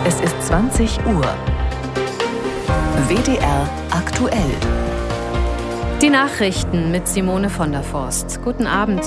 Es ist 20 Uhr. WDR aktuell. Die Nachrichten mit Simone von der Forst. Guten Abend.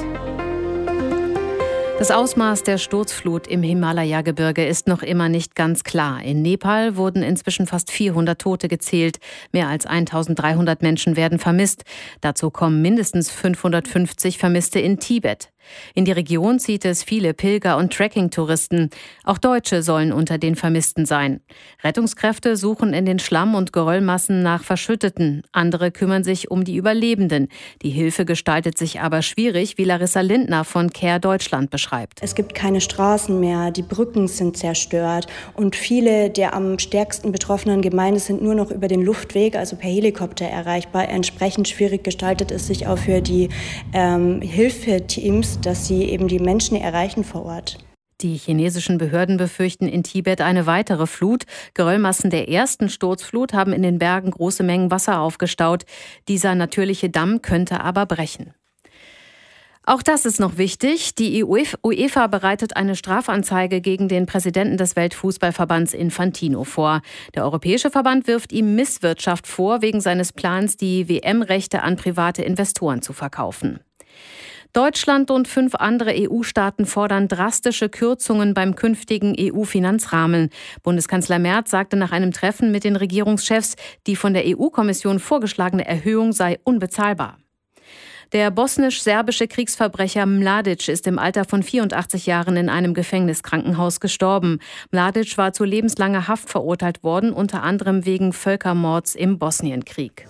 Das Ausmaß der Sturzflut im Himalaya-Gebirge ist noch immer nicht ganz klar. In Nepal wurden inzwischen fast 400 Tote gezählt. Mehr als 1300 Menschen werden vermisst. Dazu kommen mindestens 550 Vermisste in Tibet. In die Region zieht es viele Pilger- und Trekking-Touristen. Auch Deutsche sollen unter den Vermissten sein. Rettungskräfte suchen in den Schlamm- und Geröllmassen nach Verschütteten. Andere kümmern sich um die Überlebenden. Die Hilfe gestaltet sich aber schwierig, wie Larissa Lindner von CARE Deutschland beschreibt. Es gibt keine Straßen mehr, die Brücken sind zerstört und viele der am stärksten betroffenen Gemeinden sind nur noch über den Luftweg, also per Helikopter erreichbar. Entsprechend schwierig gestaltet es sich auch für die Hilfeteams, dass sie eben die Menschen erreichen vor Ort. Die chinesischen Behörden befürchten in Tibet eine weitere Flut. Geröllmassen der ersten Sturzflut haben in den Bergen große Mengen Wasser aufgestaut. Dieser natürliche Damm könnte aber brechen. Auch das ist noch wichtig. Die UEFA bereitet eine Strafanzeige gegen den Präsidenten des Weltfußballverbands Infantino vor. Der Europäische Verband wirft ihm Misswirtschaft vor, wegen seines Plans, die WM-Rechte an private Investoren zu verkaufen. Deutschland und 5 andere EU-Staaten fordern drastische Kürzungen beim künftigen EU-Finanzrahmen. Bundeskanzler Merz sagte nach einem Treffen mit den Regierungschefs, die von der EU-Kommission vorgeschlagene Erhöhung sei unbezahlbar. Der bosnisch-serbische Kriegsverbrecher Mladic ist im Alter von 84 Jahren in einem Gefängniskrankenhaus gestorben. Mladic war zu lebenslanger Haft verurteilt worden, unter anderem wegen Völkermords im Bosnienkrieg.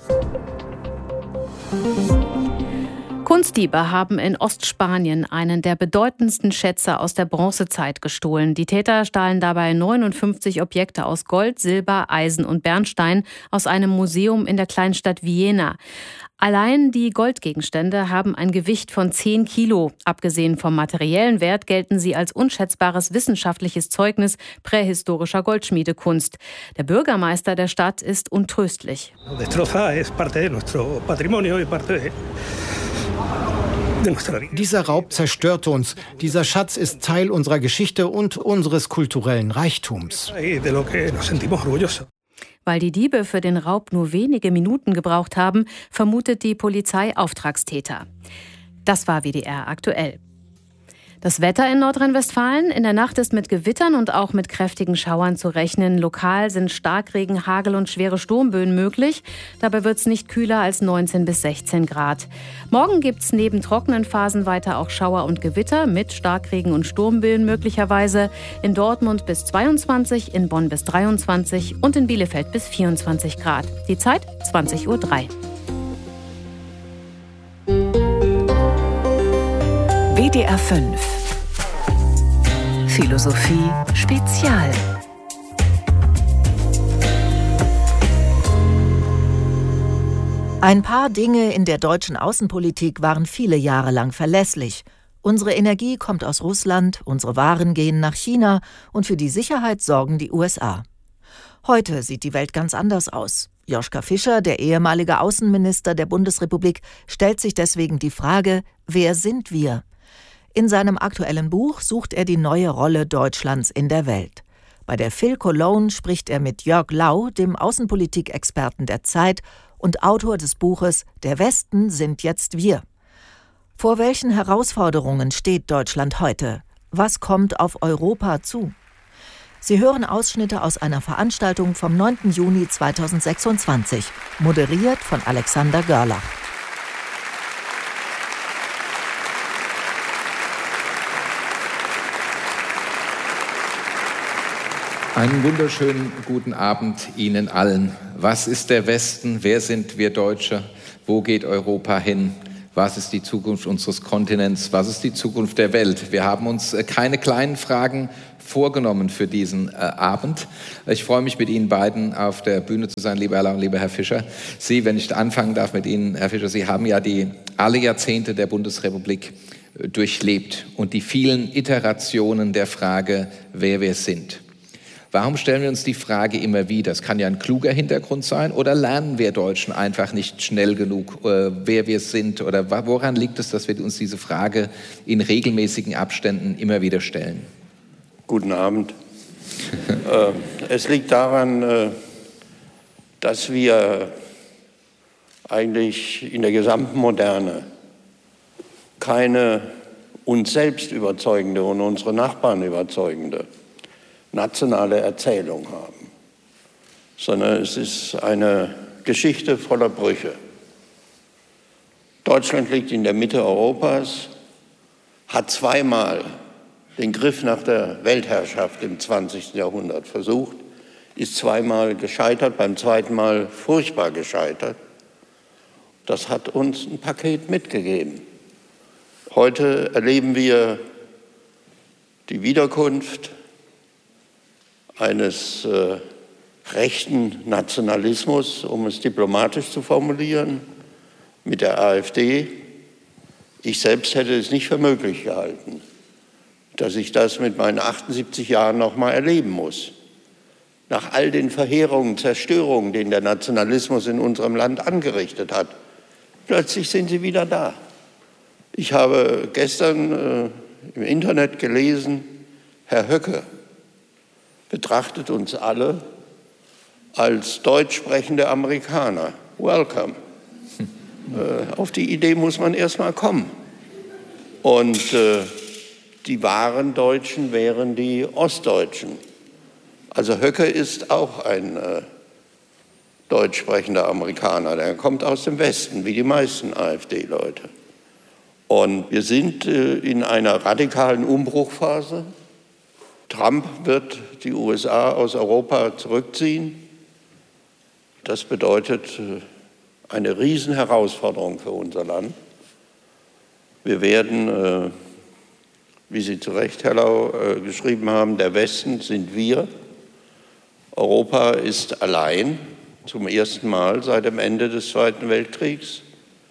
Kunstdiebe haben in Ostspanien einen der bedeutendsten Schätze aus der Bronzezeit gestohlen. Die Täter stahlen dabei 59 Objekte aus Gold, Silber, Eisen und Bernstein aus einem Museum in der Kleinstadt Viena. Allein die Goldgegenstände haben ein Gewicht von 10 Kilo. Abgesehen vom materiellen Wert gelten sie als unschätzbares wissenschaftliches Zeugnis prähistorischer Goldschmiedekunst. Der Bürgermeister der Stadt ist untröstlich. Dieser Raub zerstörte uns. Dieser Schatz ist Teil unserer Geschichte und unseres kulturellen Reichtums. Weil die Diebe für den Raub nur wenige Minuten gebraucht haben, vermutet die Polizei Auftragstäter. Das war WDR aktuell. Das Wetter in Nordrhein-Westfalen: In der Nacht ist mit Gewittern und auch mit kräftigen Schauern zu rechnen. Lokal sind Starkregen, Hagel und schwere Sturmböen möglich. Dabei wird es nicht kühler als 19 bis 16 Grad. Morgen gibt es neben trockenen Phasen weiter auch Schauer und Gewitter mit Starkregen und Sturmböen möglicherweise. In Dortmund bis 22, in Bonn bis 23 und in Bielefeld bis 24 Grad. Die Zeit 20:03 Uhr. WDR 5 Philosophie Spezial. Ein paar Dinge in der deutschen Außenpolitik waren viele Jahre lang verlässlich. Unsere Energie kommt aus Russland, unsere Waren gehen nach China und für die Sicherheit sorgen die USA. Heute sieht die Welt ganz anders aus. Joschka Fischer, der ehemalige Außenminister der Bundesrepublik, stellt sich deswegen die Frage: Wer sind wir? In seinem aktuellen Buch sucht er die neue Rolle Deutschlands in der Welt. Bei der Phil Cologne spricht er mit Jörg Lau, dem Außenpolitikexperten der Zeit und Autor des Buches »Der Westen sind jetzt wir«. Vor welchen Herausforderungen steht Deutschland heute? Was kommt auf Europa zu? Sie hören Ausschnitte aus einer Veranstaltung vom 9. Juni 2026, moderiert von Alexander Görlach. Einen wunderschönen guten Abend Ihnen allen. Was ist der Westen? Wer sind wir Deutsche? Wo geht Europa hin? Was ist die Zukunft unseres Kontinents? Was ist die Zukunft der Welt? Wir haben uns keine kleinen Fragen vorgenommen für diesen Abend. Ich freue mich, mit Ihnen beiden auf der Bühne zu sein, lieber Herr Lau und lieber Herr Fischer. Sie, wenn ich anfangen darf mit Ihnen, Herr Fischer, Sie haben ja alle Jahrzehnte der Bundesrepublik durchlebt und die vielen Iterationen der Frage, wer wir sind. Warum stellen wir uns die Frage immer wieder? Das kann ja ein kluger Hintergrund sein, oder lernen wir Deutschen einfach nicht schnell genug, wer wir sind? Oder woran liegt es, dass wir uns diese Frage in regelmäßigen Abständen immer wieder stellen? Guten Abend. Es liegt daran, dass wir eigentlich in der gesamten Moderne keine uns selbst überzeugende und unsere Nachbarn überzeugende nationale Erzählung haben, sondern es ist eine Geschichte voller Brüche. Deutschland liegt in der Mitte Europas, hat zweimal den Griff nach der Weltherrschaft im 20. Jahrhundert versucht, ist zweimal gescheitert, beim zweiten Mal furchtbar gescheitert. Das hat uns ein Paket mitgegeben. Heute erleben wir die Wiederkunft eines rechten Nationalismus, um es diplomatisch zu formulieren, mit der AfD. Ich selbst hätte es nicht für möglich gehalten, dass ich das mit meinen 78 Jahren noch mal erleben muss. Nach all den Verheerungen, Zerstörungen, den der Nationalismus in unserem Land angerichtet hat, plötzlich sind sie wieder da. Ich habe gestern im Internet gelesen, Herr Höcke betrachtet uns alle als deutsch sprechende Amerikaner. Welcome. Auf die Idee muss man erst mal kommen. Und die wahren Deutschen wären die Ostdeutschen. Also Höcke ist auch ein deutsch sprechender Amerikaner. Der kommt aus dem Westen, wie die meisten AfD-Leute. Und wir sind in einer radikalen Umbruchphase. Trump wird die USA aus Europa zurückziehen. Das bedeutet eine Riesenherausforderung für unser Land. Wir werden, wie Sie zu Recht, Herr Lau, geschrieben haben, der Westen sind wir. Europa ist allein zum ersten Mal seit dem Ende des Zweiten Weltkriegs.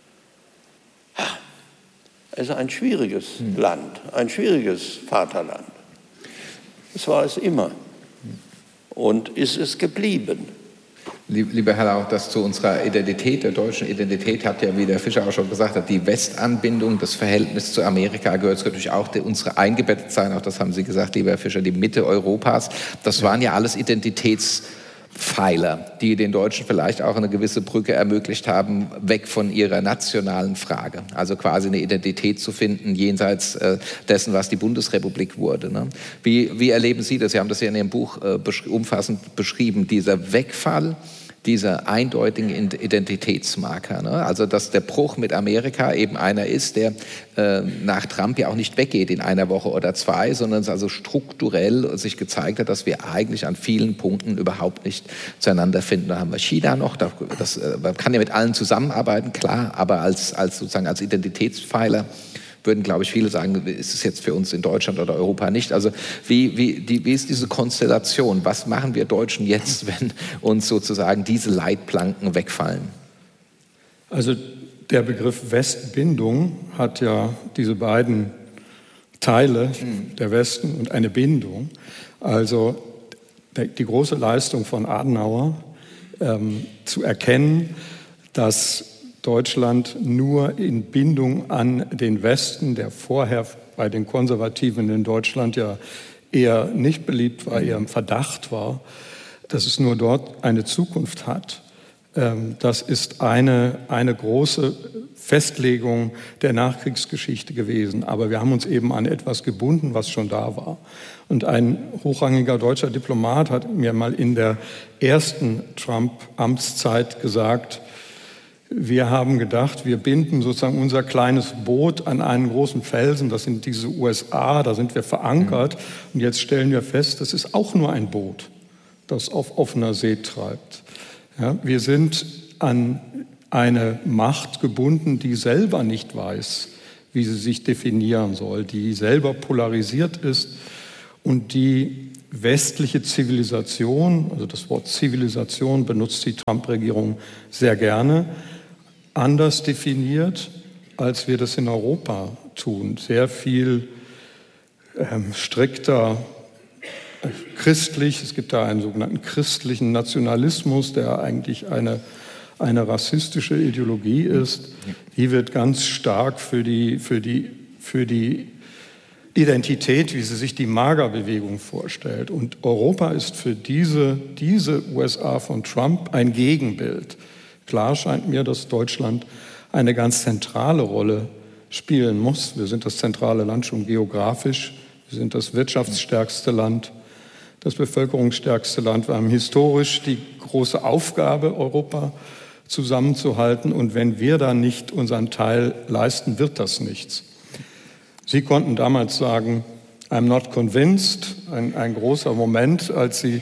Es ist ein schwieriges Land, ein schwieriges Vaterland. Das war es immer und ist es geblieben. Lieber Herr Lau, das zu unserer Identität, der deutschen Identität, hat ja, wie der Fischer auch schon gesagt hat, die Westanbindung, das Verhältnis zu Amerika gehört natürlich auch unsere Eingebettetsein, auch das haben Sie gesagt, lieber Herr Fischer, die Mitte Europas. Das waren ja alles Identitätspfeiler, die den Deutschen vielleicht auch eine gewisse Brücke ermöglicht haben, weg von ihrer nationalen Frage. Also quasi eine Identität zu finden, jenseits dessen, was die Bundesrepublik wurde. Ne? Wie erleben Sie das? Sie haben das ja in Ihrem Buch umfassend beschrieben, dieser Wegfall dieser eindeutigen Identitätsmarker. Ne? Also dass der Bruch mit Amerika eben einer ist, der nach Trump ja auch nicht weggeht in einer Woche oder zwei, sondern es also strukturell sich gezeigt hat, dass wir eigentlich an vielen Punkten überhaupt nicht zueinander finden. Da haben wir China noch, man kann ja mit allen zusammenarbeiten, klar, aber als Identitätspfeiler würden, glaube ich, viele sagen, ist es jetzt für uns in Deutschland oder Europa nicht. Also wie ist diese Konstellation? Was machen wir Deutschen jetzt, wenn uns sozusagen diese Leitplanken wegfallen? Also der Begriff Westbindung hat ja diese beiden Teile, der Westen und eine Bindung. Also die große Leistung von Adenauer, zu erkennen, dass Deutschland nur in Bindung an den Westen, der vorher bei den Konservativen in Deutschland ja eher nicht beliebt war, eher im Verdacht war, dass es nur dort eine Zukunft hat. Das ist eine große Festlegung der Nachkriegsgeschichte gewesen. Aber wir haben uns eben an etwas gebunden, was schon da war. Und ein hochrangiger deutscher Diplomat hat mir mal in der ersten Trump-Amtszeit gesagt, wir haben gedacht, wir binden sozusagen unser kleines Boot an einen großen Felsen, das sind diese USA, da sind wir verankert. Und jetzt stellen wir fest, das ist auch nur ein Boot, das auf offener See treibt. Ja, wir sind an eine Macht gebunden, die selber nicht weiß, wie sie sich definieren soll, die selber polarisiert ist und die westliche Zivilisation, also das Wort Zivilisation benutzt die Trump-Regierung sehr gerne, anders definiert, als wir das in Europa tun. Sehr viel strikter christlich. Es gibt da einen sogenannten christlichen Nationalismus, der eigentlich eine rassistische Ideologie ist. Die wird ganz stark für die Identität, wie sie sich die MAGA-Bewegung vorstellt. Und Europa ist für diese USA von Trump ein Gegenbild. Klar scheint mir, dass Deutschland eine ganz zentrale Rolle spielen muss. Wir sind das zentrale Land schon geografisch. Wir sind das wirtschaftsstärkste Land, das bevölkerungsstärkste Land. Wir haben historisch die große Aufgabe, Europa zusammenzuhalten. Und wenn wir da nicht unseren Teil leisten, wird das nichts. Sie konnten damals sagen, I'm not convinced, ein großer Moment, als Sie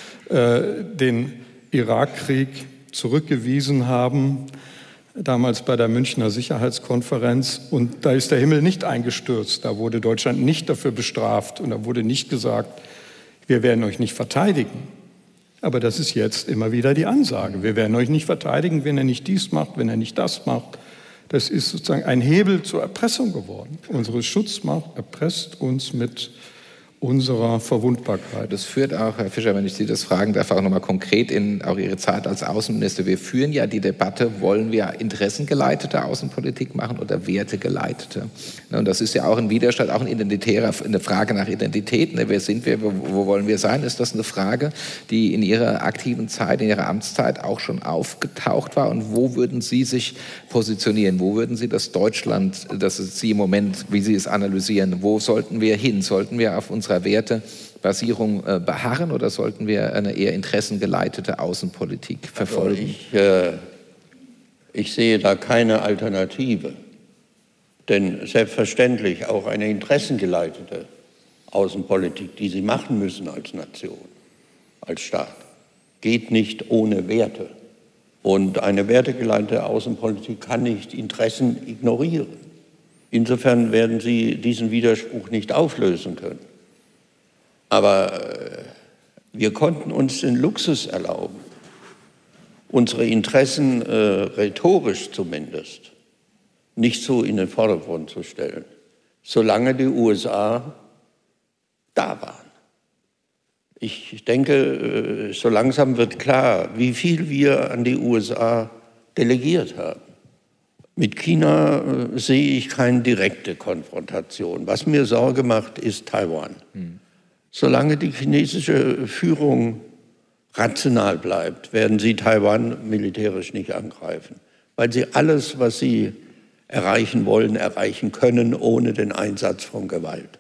den Irakkrieg zurückgewiesen haben, damals bei der Münchner Sicherheitskonferenz. Und da ist der Himmel nicht eingestürzt. Da wurde Deutschland nicht dafür bestraft und da wurde nicht gesagt, wir werden euch nicht verteidigen. Aber das ist jetzt immer wieder die Ansage. Wir werden euch nicht verteidigen, wenn er nicht dies macht, wenn er nicht das macht. Das ist sozusagen ein Hebel zur Erpressung geworden. Unsere Schutzmacht erpresst uns mit unserer Verwundbarkeit. Das führt auch, Herr Fischer, wenn ich Sie das fragen darf, auch nochmal konkret in auch Ihre Zeit als Außenminister. Wir führen ja die Debatte, wollen wir interessengeleitete Außenpolitik machen oder wertegeleitete? Und das ist ja auch ein Widerstand, auch eine Frage nach Identität. Wer sind wir, wo wollen wir sein? Ist das eine Frage, die in Ihrer aktiven Zeit, in Ihrer Amtszeit auch schon aufgetaucht war? Und wo würden Sie sich positionieren? Wo würden Sie das Deutschland, das ist Sie im Moment, wie Sie es analysieren, wo sollten wir hin? Sollten wir auf unserer Wertebasierung beharren oder sollten wir eine eher interessengeleitete Außenpolitik verfolgen? Also ich sehe da keine Alternative. Denn selbstverständlich auch eine interessengeleitete Außenpolitik, die Sie machen müssen als Nation, als Staat, geht nicht ohne Werte. Und eine wertegeleitete Außenpolitik kann nicht Interessen ignorieren. Insofern werden Sie diesen Widerspruch nicht auflösen können. Aber wir konnten uns den Luxus erlauben, unsere Interessen rhetorisch zumindest nicht so in den Vordergrund zu stellen, solange die USA da waren. Ich denke, so langsam wird klar, wie viel wir an die USA delegiert haben. Mit China sehe ich keine direkte Konfrontation. Was mir Sorge macht, ist Taiwan. Solange die chinesische Führung rational bleibt, werden sie Taiwan militärisch nicht angreifen, weil sie alles, was sie erreichen wollen, erreichen können, ohne den Einsatz von Gewalt.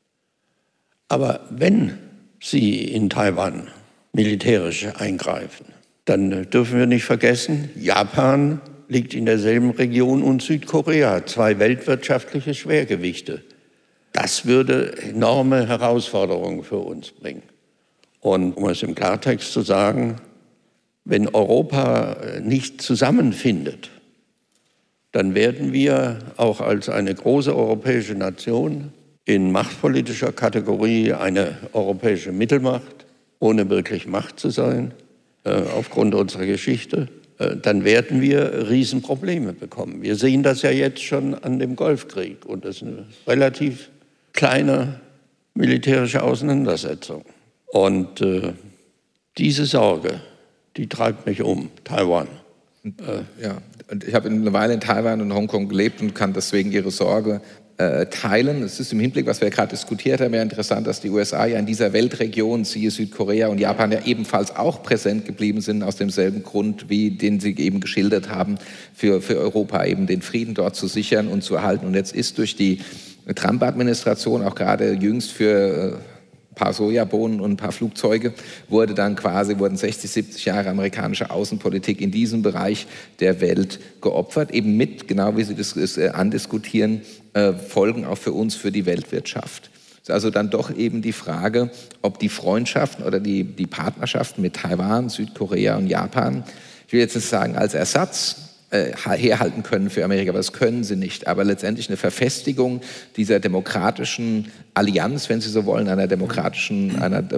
Aber wenn sie in Taiwan militärisch eingreifen, dann dürfen wir nicht vergessen, Japan liegt in derselben Region und Südkorea, 2 weltwirtschaftliche Schwergewichte. Das würde enorme Herausforderungen für uns bringen. Und um es im Klartext zu sagen, wenn Europa nicht zusammenfindet, dann werden wir auch als eine große europäische Nation in machtpolitischer Kategorie eine europäische Mittelmacht, ohne wirklich Macht zu sein, aufgrund unserer Geschichte, dann werden wir Riesenprobleme bekommen. Wir sehen das ja jetzt schon an dem Golfkrieg und das ist eine relativ kleine militärische Auseinandersetzung. Und diese Sorge, die treibt mich um, Taiwan. Ja, und ich habe eine Weile in Taiwan und Hongkong gelebt und kann deswegen Ihre Sorge teilen. Es ist im Hinblick, was wir gerade diskutiert haben, ja interessant, dass die USA ja in dieser Weltregion, siehe Südkorea und Japan, ja ebenfalls auch präsent geblieben sind, aus demselben Grund, wie den Sie eben geschildert haben, für Europa eben den Frieden dort zu sichern und zu erhalten. Und jetzt ist durch die Trump-Administration auch gerade jüngst für ein paar Sojabohnen und ein paar Flugzeuge wurden 60, 70 Jahre amerikanische Außenpolitik in diesem Bereich der Welt geopfert, eben mit, genau wie Sie das andiskutieren, Folgen auch für uns, für die Weltwirtschaft. Also dann doch eben die Frage, ob die Freundschaften oder die Partnerschaften mit Taiwan, Südkorea und Japan, ich will jetzt nicht sagen als Ersatz, herhalten können für Amerika, aber das können sie nicht. Aber letztendlich eine Verfestigung dieser demokratischen Allianz, wenn Sie so wollen, einer demokratischen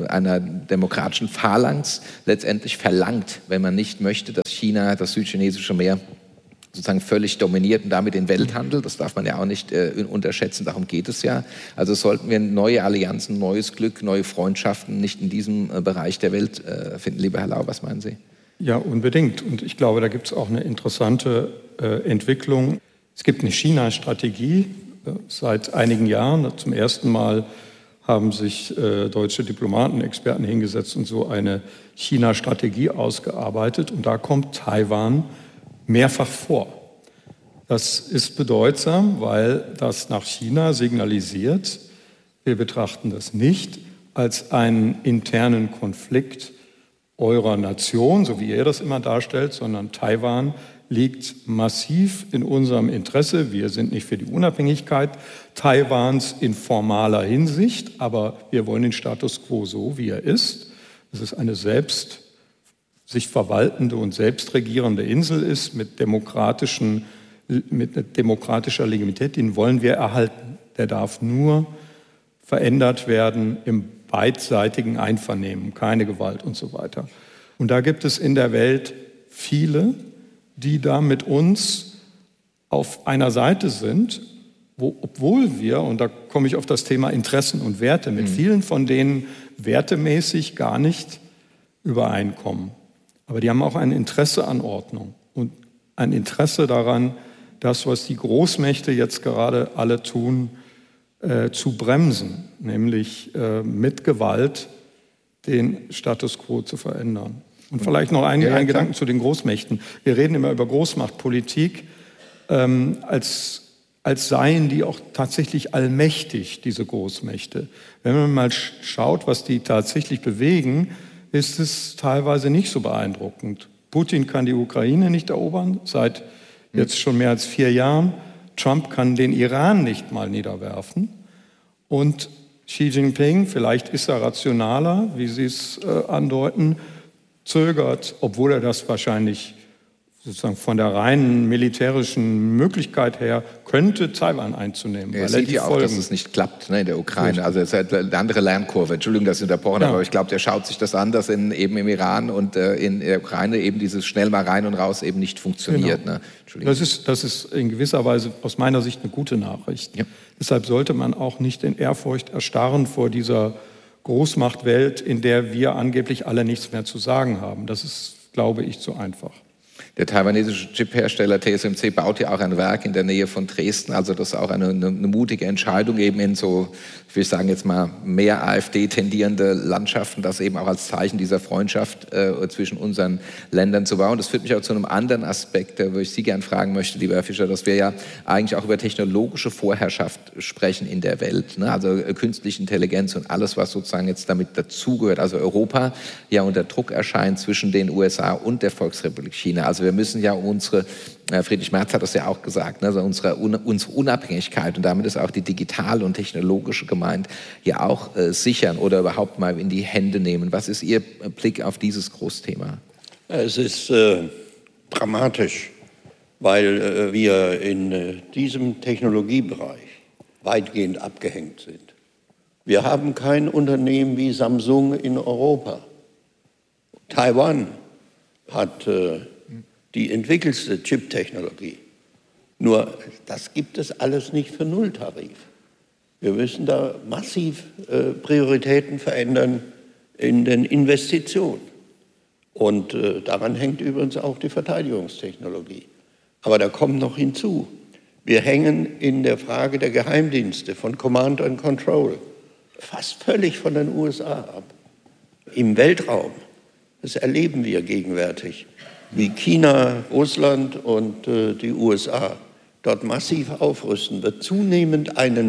Phalanx letztendlich verlangt, wenn man nicht möchte, dass China das südchinesische Meer sozusagen völlig dominiert und damit den Welthandel. Das darf man ja auch nicht unterschätzen, darum geht es ja. Also sollten wir neue Allianzen, neues Glück, neue Freundschaften nicht in diesem Bereich der Welt finden. Lieber Herr Lau, was meinen Sie? Ja, unbedingt. Und ich glaube, da gibt es auch eine interessante Entwicklung. Es gibt eine China-Strategie, seit einigen Jahren. Zum ersten Mal haben sich deutsche Diplomaten, Experten hingesetzt und so eine China-Strategie ausgearbeitet. Und da kommt Taiwan mehrfach vor. Das ist bedeutsam, weil das nach China signalisiert, wir betrachten das nicht als einen internen Konflikt eurer Nation, so wie ihr das immer darstellt, sondern Taiwan liegt massiv in unserem Interesse. Wir sind nicht für die Unabhängigkeit Taiwans in formaler Hinsicht, aber wir wollen den Status quo so, wie er ist. Dass es eine selbst sich verwaltende und selbstregierende Insel ist mit demokratischer Legitimität, den wollen wir erhalten. Der darf nur verändert werden im beidseitigen Einvernehmen, keine Gewalt und so weiter. Und da gibt es in der Welt viele, die da mit uns auf einer Seite sind, obwohl wir, und da komme ich auf das Thema Interessen und Werte, mit vielen von denen wertemäßig gar nicht übereinkommen. Aber die haben auch ein Interesse an Ordnung und ein Interesse daran, das, was die Großmächte jetzt gerade alle tun, zu bremsen, nämlich mit Gewalt den Status quo zu verändern. Und vielleicht noch einen Gedanken zu den Großmächten. Wir reden immer über Großmachtpolitik, als seien die auch tatsächlich allmächtig, diese Großmächte. Wenn man mal schaut, was die tatsächlich bewegen, ist es teilweise nicht so beeindruckend. Putin kann die Ukraine nicht erobern, seit jetzt schon mehr als 4 Jahren. Trump kann den Iran nicht mal niederwerfen. Und Xi Jinping, vielleicht ist er rationaler, wie Sie es andeuten, zögert, obwohl er das wahrscheinlich sozusagen von der reinen militärischen Möglichkeit her könnte, Taiwan einzunehmen. Er sieht ja auch, dass es nicht klappt, ne, in der Ukraine. Richtig. Also es ist eine andere Lernkurve. Entschuldigung, dass ich unterbrochen habe, aber ich glaube, der schaut sich das an, dass eben im Iran und in der Ukraine eben dieses schnell mal rein und raus eben nicht funktioniert. Genau. Ne? Das ist in gewisser Weise aus meiner Sicht eine gute Nachricht. Ja. Deshalb sollte man auch nicht in Ehrfurcht erstarren vor dieser Großmachtwelt, in der wir angeblich alle nichts mehr zu sagen haben. Das ist, glaube ich, zu einfach. Der taiwanesische Chiphersteller TSMC baut ja auch ein Werk in der Nähe von Dresden. Also das ist auch eine mutige Entscheidung, eben in so, ich will sagen jetzt mal, mehr AfD-tendierende Landschaften, das eben auch als Zeichen dieser Freundschaft zwischen unseren Ländern zu bauen. Das führt mich auch zu einem anderen Aspekt, wo ich Sie gern fragen möchte, lieber Herr Fischer, dass wir ja eigentlich auch über technologische Vorherrschaft sprechen in der Welt. Ne? Also künstliche Intelligenz und alles, was sozusagen jetzt damit dazugehört. Also Europa ja unter Druck erscheint zwischen den USA und der Volksrepublik China. Also wir müssen ja unsere, Friedrich Merz hat das ja auch gesagt, ne, also unsere Unabhängigkeit, und damit ist auch die digitale und technologische gemeint, ja auch sichern oder überhaupt mal in die Hände nehmen. Was ist Ihr Blick auf dieses Großthema? Es ist dramatisch, weil wir in diesem Technologiebereich weitgehend abgehängt sind. Wir haben kein Unternehmen wie Samsung in Europa. Taiwan hat die entwickelste Chip-Technologie. Nur, das gibt es alles nicht für Nulltarif. Wir müssen da massiv Prioritäten verändern in den Investitionen. Und daran hängt übrigens auch die Verteidigungstechnologie. Aber da kommt noch hinzu, wir hängen in der Frage der Geheimdienste, von Command and Control, fast völlig von den USA ab. Im Weltraum, das erleben wir gegenwärtig, wie China, Russland und die USA dort massiv aufrüsten, wird zunehmend eine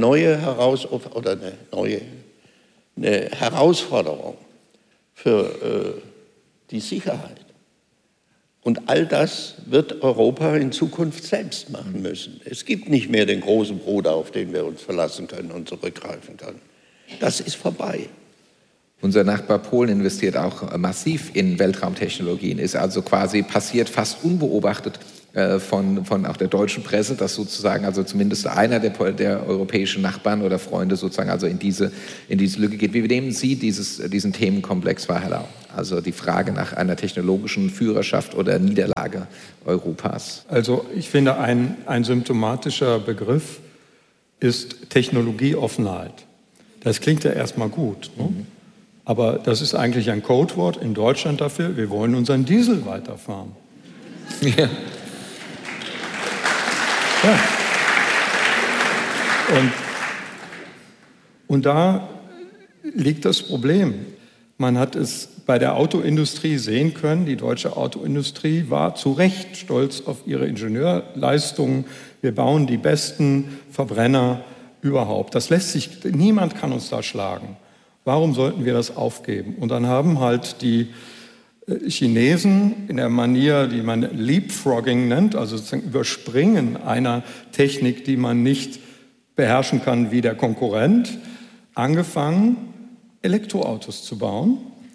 Herausforderung für die Sicherheit. Und all das wird Europa in Zukunft selbst machen müssen. Es gibt nicht mehr den großen Bruder, auf den wir uns verlassen können und zurückgreifen können. Das ist vorbei. Unser Nachbar Polen investiert auch massiv in Weltraumtechnologien, ist also quasi passiert fast unbeobachtet von auch der deutschen Presse, dass sozusagen also zumindest einer der europäischen Nachbarn oder Freunde sozusagen also in diese Lücke geht. Wie nehmen Sie diesen Themenkomplex wahr, Herr Lau? Also die Frage nach einer technologischen Führerschaft oder Niederlage Europas. Also ich finde, ein symptomatischer Begriff ist Technologieoffenheit. Das klingt ja erstmal gut, ne? Aber das ist eigentlich ein Codewort in Deutschland dafür, wir wollen unseren Diesel weiterfahren. Ja. Ja. Und da liegt das Problem. Man hat es bei der Autoindustrie sehen können. Die deutsche Autoindustrie war zu Recht stolz auf ihre Ingenieurleistungen. Wir bauen die besten Verbrenner überhaupt. Niemand kann uns da schlagen. Warum sollten wir das aufgeben? Und dann haben halt die Chinesen in der Manier, die man Leapfrogging nennt, also sozusagen Überspringen einer Technik, die man nicht beherrschen kann wie der Konkurrent, angefangen, Elektroautos zu bauen.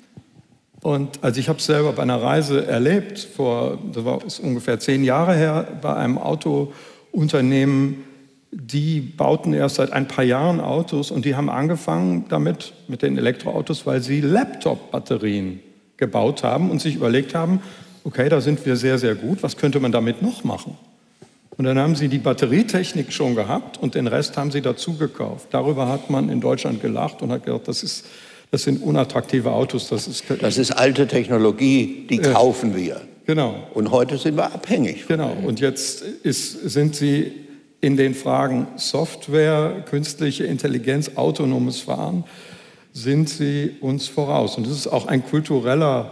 Und also ich habe es selber bei einer Reise erlebt, das ist ungefähr 10 Jahre her, bei einem Autounternehmen, die bauten erst seit ein paar Jahren Autos und die haben angefangen mit den Elektroautos, weil sie Laptop-Batterien gebaut haben und sich überlegt haben, okay, da sind wir sehr, sehr gut, was könnte man damit noch machen? Und dann haben sie die Batterietechnik schon gehabt und den Rest haben sie dazu gekauft. Darüber hat man in Deutschland gelacht und hat gedacht, das sind unattraktive Autos. Das ist alte Technologie, die kaufen wir. Genau. Und heute sind wir abhängig. Genau. Und jetzt sind sie in den Fragen Software, künstliche Intelligenz, autonomes Fahren, sind sie uns voraus. Und das ist auch ein kultureller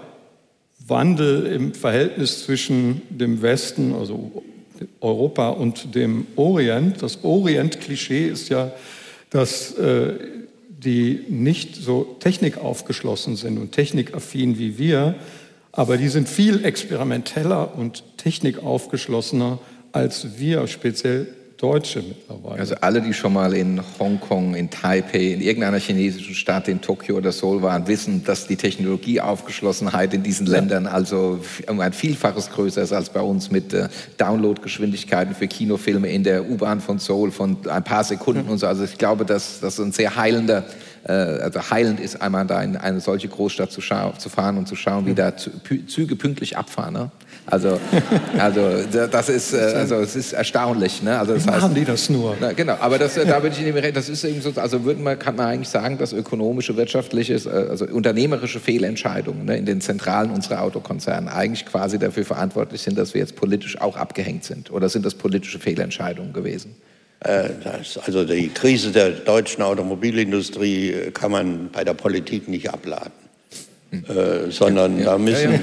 Wandel im Verhältnis zwischen dem Westen, also Europa, und dem Orient. Das Orient-Klischee ist ja, dass die nicht so technikaufgeschlossen sind und technikaffin wie wir, aber die sind viel experimenteller und technikaufgeschlossener als wir, speziell Deutsche mittlerweile. Also alle, die schon mal in Hongkong, in Taipei, in irgendeiner chinesischen Stadt, in Tokio oder Seoul waren, wissen, dass die Technologieaufgeschlossenheit in diesen Ländern also um ein Vielfaches größer ist als bei uns mit Downloadgeschwindigkeiten für Kinofilme in der U-Bahn von Seoul von ein paar Sekunden und so. Also ich glaube, dass das ein sehr heilend ist, einmal da in eine solche Großstadt zu fahren und zu schauen, wie da Züge pünktlich abfahren. Ne? Also das ist, es ist erstaunlich. Ne? Also das machen die das nur? Na, genau, aber da würde ich Ihnen recht. Das ist eben so, also kann man eigentlich sagen, dass ökonomische, wirtschaftliche, also unternehmerische Fehlentscheidungen in den Zentralen unserer Autokonzerne eigentlich quasi dafür verantwortlich sind, dass wir jetzt politisch auch abgehängt sind. Oder sind das politische Fehlentscheidungen gewesen? Also die Krise der deutschen Automobilindustrie kann man bei der Politik nicht abladen. Sondern da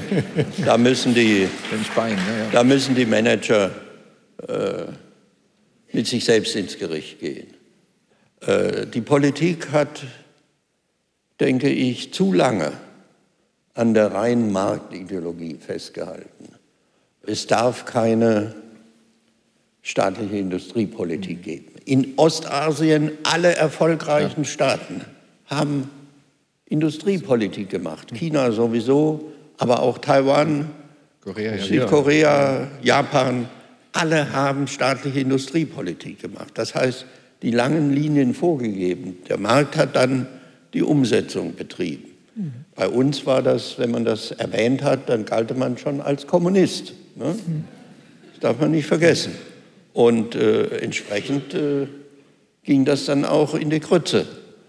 müssen die Manager mit sich selbst ins Gericht gehen. Die Politik hat, denke ich, zu lange an der reinen Marktideologie festgehalten. Es darf keine staatliche Industriepolitik geben. In Ostasien, alle erfolgreichen Staaten haben Industriepolitik gemacht. China sowieso, aber auch Taiwan, Südkorea, Japan, alle haben staatliche Industriepolitik gemacht. Das heißt, die langen Linien vorgegeben. Der Markt hat dann die Umsetzung betrieben. Bei uns war das, wenn man das erwähnt hat, dann galt man schon als Kommunist. Ne? Das darf man nicht vergessen. Und entsprechend ging das dann auch in die Grütze.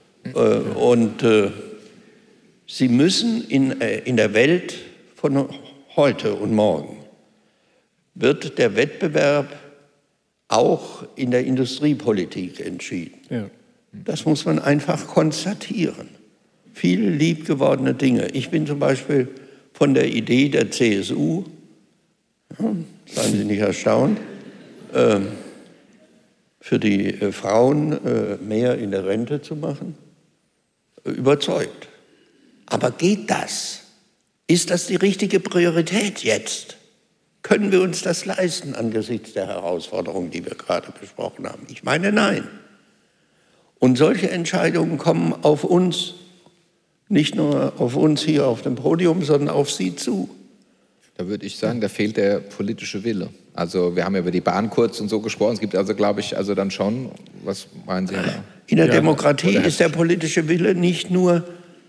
Sie müssen in der Welt von heute und morgen, wird der Wettbewerb auch in der Industriepolitik entschieden. Ja. Das muss man einfach konstatieren. Viele liebgewordene Dinge. Ich bin zum Beispiel von der Idee der CSU, seien Sie nicht erstaunt, für die Frauen mehr in der Rente zu machen, überzeugt. Aber geht das? Ist das die richtige Priorität jetzt? Können wir uns das leisten angesichts der Herausforderungen, die wir gerade besprochen haben? Ich meine, nein. Und solche Entscheidungen kommen auf uns, nicht nur auf uns hier auf dem Podium, sondern auf Sie zu. Da würde ich sagen, da fehlt der politische Wille. Also wir haben ja über die Bahn kurz und so gesprochen. Es gibt also, glaube ich, also dann schon, was meinen Sie? In der Demokratie ist der politische Wille nicht nur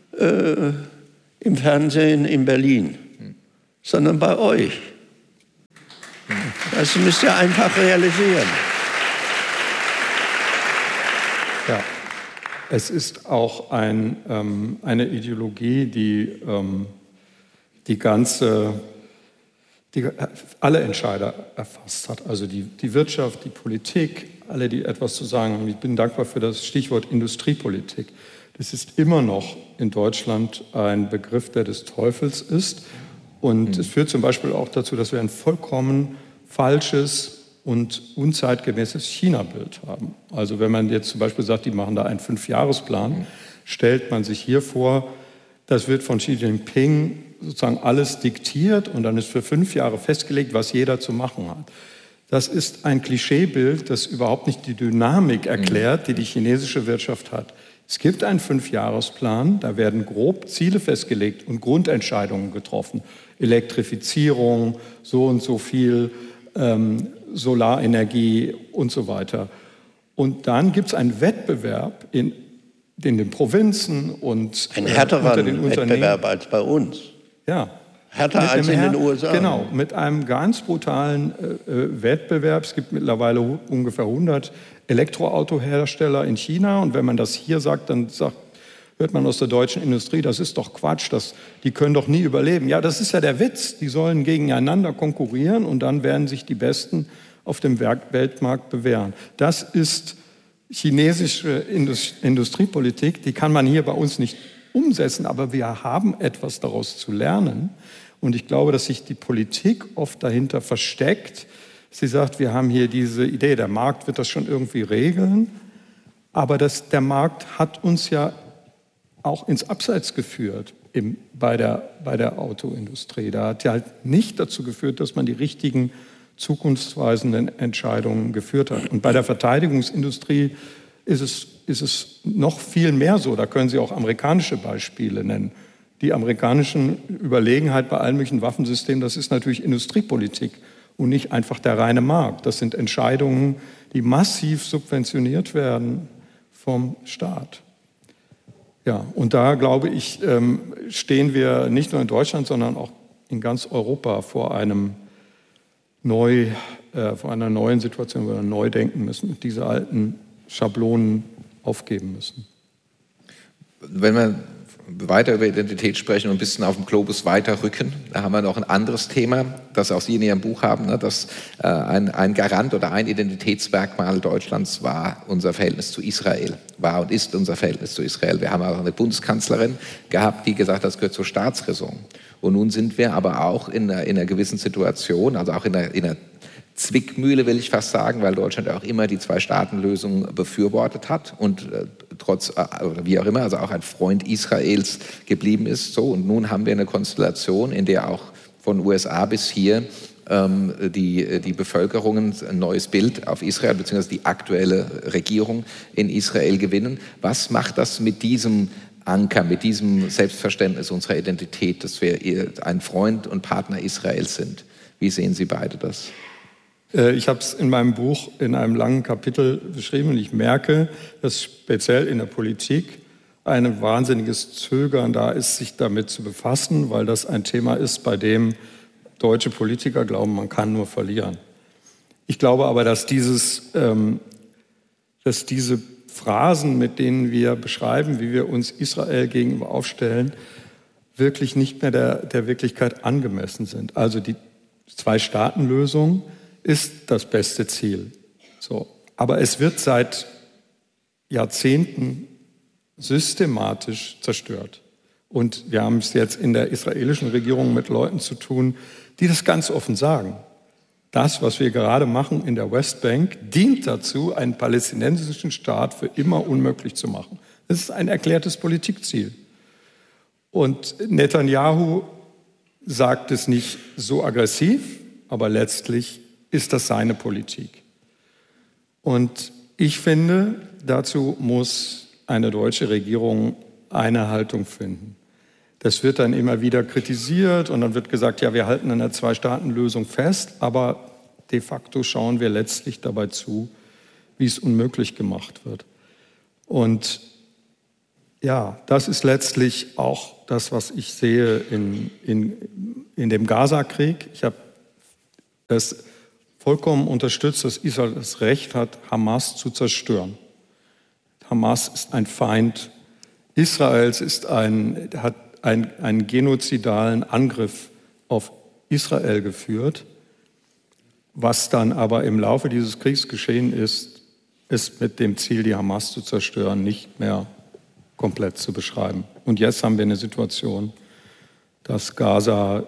im Fernsehen in Berlin, sondern bei euch. Das müsst ihr einfach realisieren. Ja, es ist auch eine Ideologie, die alle Entscheider erfasst hat. Also die Wirtschaft, die Politik, alle, die etwas zu sagen haben. Ich bin dankbar für das Stichwort Industriepolitik. Das ist immer noch in Deutschland ein Begriff, der des Teufels ist. Und es führt zum Beispiel auch dazu, dass wir ein vollkommen falsches und unzeitgemäßes China-Bild haben. Also wenn man jetzt zum Beispiel sagt, die machen da einen 5-Jahresplan, stellt man sich hier vor, das wird von Xi Jinping sozusagen alles diktiert und dann ist für 5 Jahre festgelegt, was jeder zu machen hat. Das ist ein Klischeebild, das überhaupt nicht die Dynamik erklärt, die die chinesische Wirtschaft hat. Es gibt einen 5-Jahresplan, da werden grob Ziele festgelegt und Grundentscheidungen getroffen. Elektrifizierung, so und so viel Solarenergie und so weiter. Und dann gibt es einen Wettbewerb in den Provinzen und ein härteren Wettbewerb als bei uns. Ja. Härter als in den USA. Genau, mit einem ganz brutalen Wettbewerb. Es gibt mittlerweile ungefähr 100 Elektroautohersteller in China. Und wenn man das hier sagt, dann hört man aus der deutschen Industrie, das ist doch Quatsch, die können doch nie überleben. Ja, das ist ja der Witz. Die sollen gegeneinander konkurrieren und dann werden sich die Besten auf dem Weltmarkt bewähren. Das ist chinesische Industriepolitik, die kann man hier bei uns nicht umsetzen, aber wir haben etwas daraus zu lernen. Und ich glaube, dass sich die Politik oft dahinter versteckt. Sie sagt, wir haben hier diese Idee, der Markt wird das schon irgendwie regeln, aber der Markt hat uns ja auch ins Abseits geführt bei der Autoindustrie. Da hat ja halt nicht dazu geführt, dass man die richtigen zukunftsweisenden Entscheidungen geführt hat. Und bei der Verteidigungsindustrie ist es noch viel mehr so. Da können Sie auch amerikanische Beispiele nennen. Die amerikanischen Überlegenheit bei allen möglichen Waffensystemen, das ist natürlich Industriepolitik und nicht einfach der reine Markt. Das sind Entscheidungen, die massiv subventioniert werden vom Staat. Ja, und da, glaube ich, stehen wir nicht nur in Deutschland, sondern auch in ganz Europa vor einer neuen Situation, wo wir neu denken müssen und diese alten Schablonen aufgeben müssen. Wenn wir weiter über Identität sprechen und ein bisschen auf dem Globus weiterrücken, da haben wir noch ein anderes Thema, das auch Sie in Ihrem Buch haben, ne, dass ein Garant oder ein Identitätsmerkmal Deutschlands war unser Verhältnis zu Israel, war und ist unser Verhältnis zu Israel. Wir haben auch eine Bundeskanzlerin gehabt, die gesagt hat, das gehört zur Staatsräson. Und nun sind wir aber auch in einer gewissen Situation, also auch in einer Zwickmühle, will ich fast sagen, weil Deutschland auch immer die Zwei-Staaten-Lösung befürwortet hat und oder wie auch immer, also auch ein Freund Israels geblieben ist. So, und nun haben wir eine Konstellation, in der auch von USA bis hier die Bevölkerung ein neues Bild auf Israel bzw. die aktuelle Regierung in Israel gewinnen. Was macht das mit diesem Anker, mit diesem Selbstverständnis unserer Identität, dass wir ein Freund und Partner Israels sind? Wie sehen Sie beide das? Ich habe es in meinem Buch in einem langen Kapitel beschrieben und ich merke, dass speziell in der Politik ein wahnsinniges Zögern da ist, sich damit zu befassen, weil das ein Thema ist, bei dem deutsche Politiker glauben, man kann nur verlieren. Ich glaube aber, dass diese Phrasen, mit denen wir beschreiben, wie wir uns Israel gegenüber aufstellen, wirklich nicht mehr der Wirklichkeit angemessen sind. Also die Zwei-Staaten-Lösung ist das beste Ziel. So. Aber es wird seit Jahrzehnten systematisch zerstört. Und wir haben es jetzt in der israelischen Regierung mit Leuten zu tun, die das ganz offen sagen. Das, was wir gerade machen in der Westbank, dient dazu, einen palästinensischen Staat für immer unmöglich zu machen. Das ist ein erklärtes Politikziel. Und Netanyahu sagt es nicht so aggressiv, aber letztlich ist das seine Politik. Und ich finde, dazu muss eine deutsche Regierung eine Haltung finden. Das wird dann immer wieder kritisiert und dann wird gesagt, ja, wir halten an der Zwei-Staaten-Lösung fest, aber de facto schauen wir letztlich dabei zu, wie es unmöglich gemacht wird. Und ja, das ist letztlich auch das, was ich sehe in dem Gaza-Krieg. Ich habe das vollkommen unterstützt, dass Israel das Recht hat, Hamas zu zerstören. Hamas ist ein Feind Israels, hat einen genozidalen Angriff auf Israel geführt. Was dann aber im Laufe dieses Kriegs geschehen ist, ist mit dem Ziel, die Hamas zu zerstören, nicht mehr komplett zu beschreiben. Und jetzt haben wir eine Situation, dass Gaza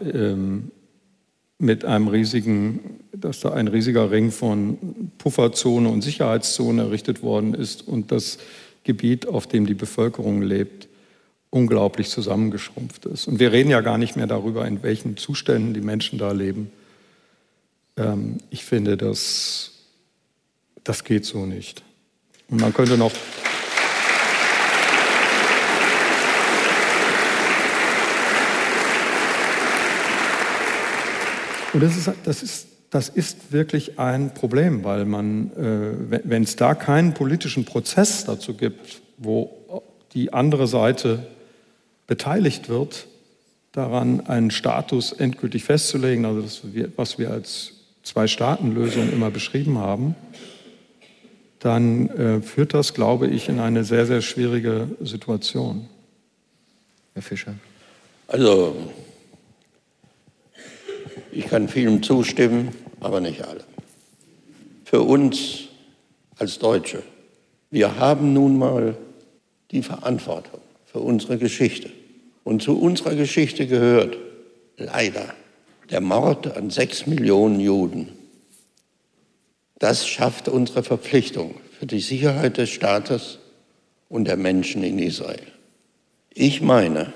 dass da ein riesiger Ring von Pufferzone und Sicherheitszone errichtet worden ist und das Gebiet, auf dem die Bevölkerung lebt, unglaublich zusammengeschrumpft ist. Und wir reden ja gar nicht mehr darüber, in welchen Zuständen die Menschen da leben. Ich finde, das geht so nicht. Und man könnte noch... Und das ist wirklich ein Problem, weil man, wenn es da keinen politischen Prozess dazu gibt, wo die andere Seite beteiligt wird, daran einen Status endgültig festzulegen, also was wir als Zwei-Staaten-Lösung immer beschrieben haben, dann führt das, glaube ich, in eine sehr, sehr schwierige Situation. Herr Fischer. Also, ich kann vielem zustimmen, aber nicht allem. Für uns als Deutsche, wir haben nun mal die Verantwortung für unsere Geschichte. Und zu unserer Geschichte gehört leider der Mord an 6 Millionen Juden. Das schafft unsere Verpflichtung für die Sicherheit des Staates und der Menschen in Israel. Ich meine,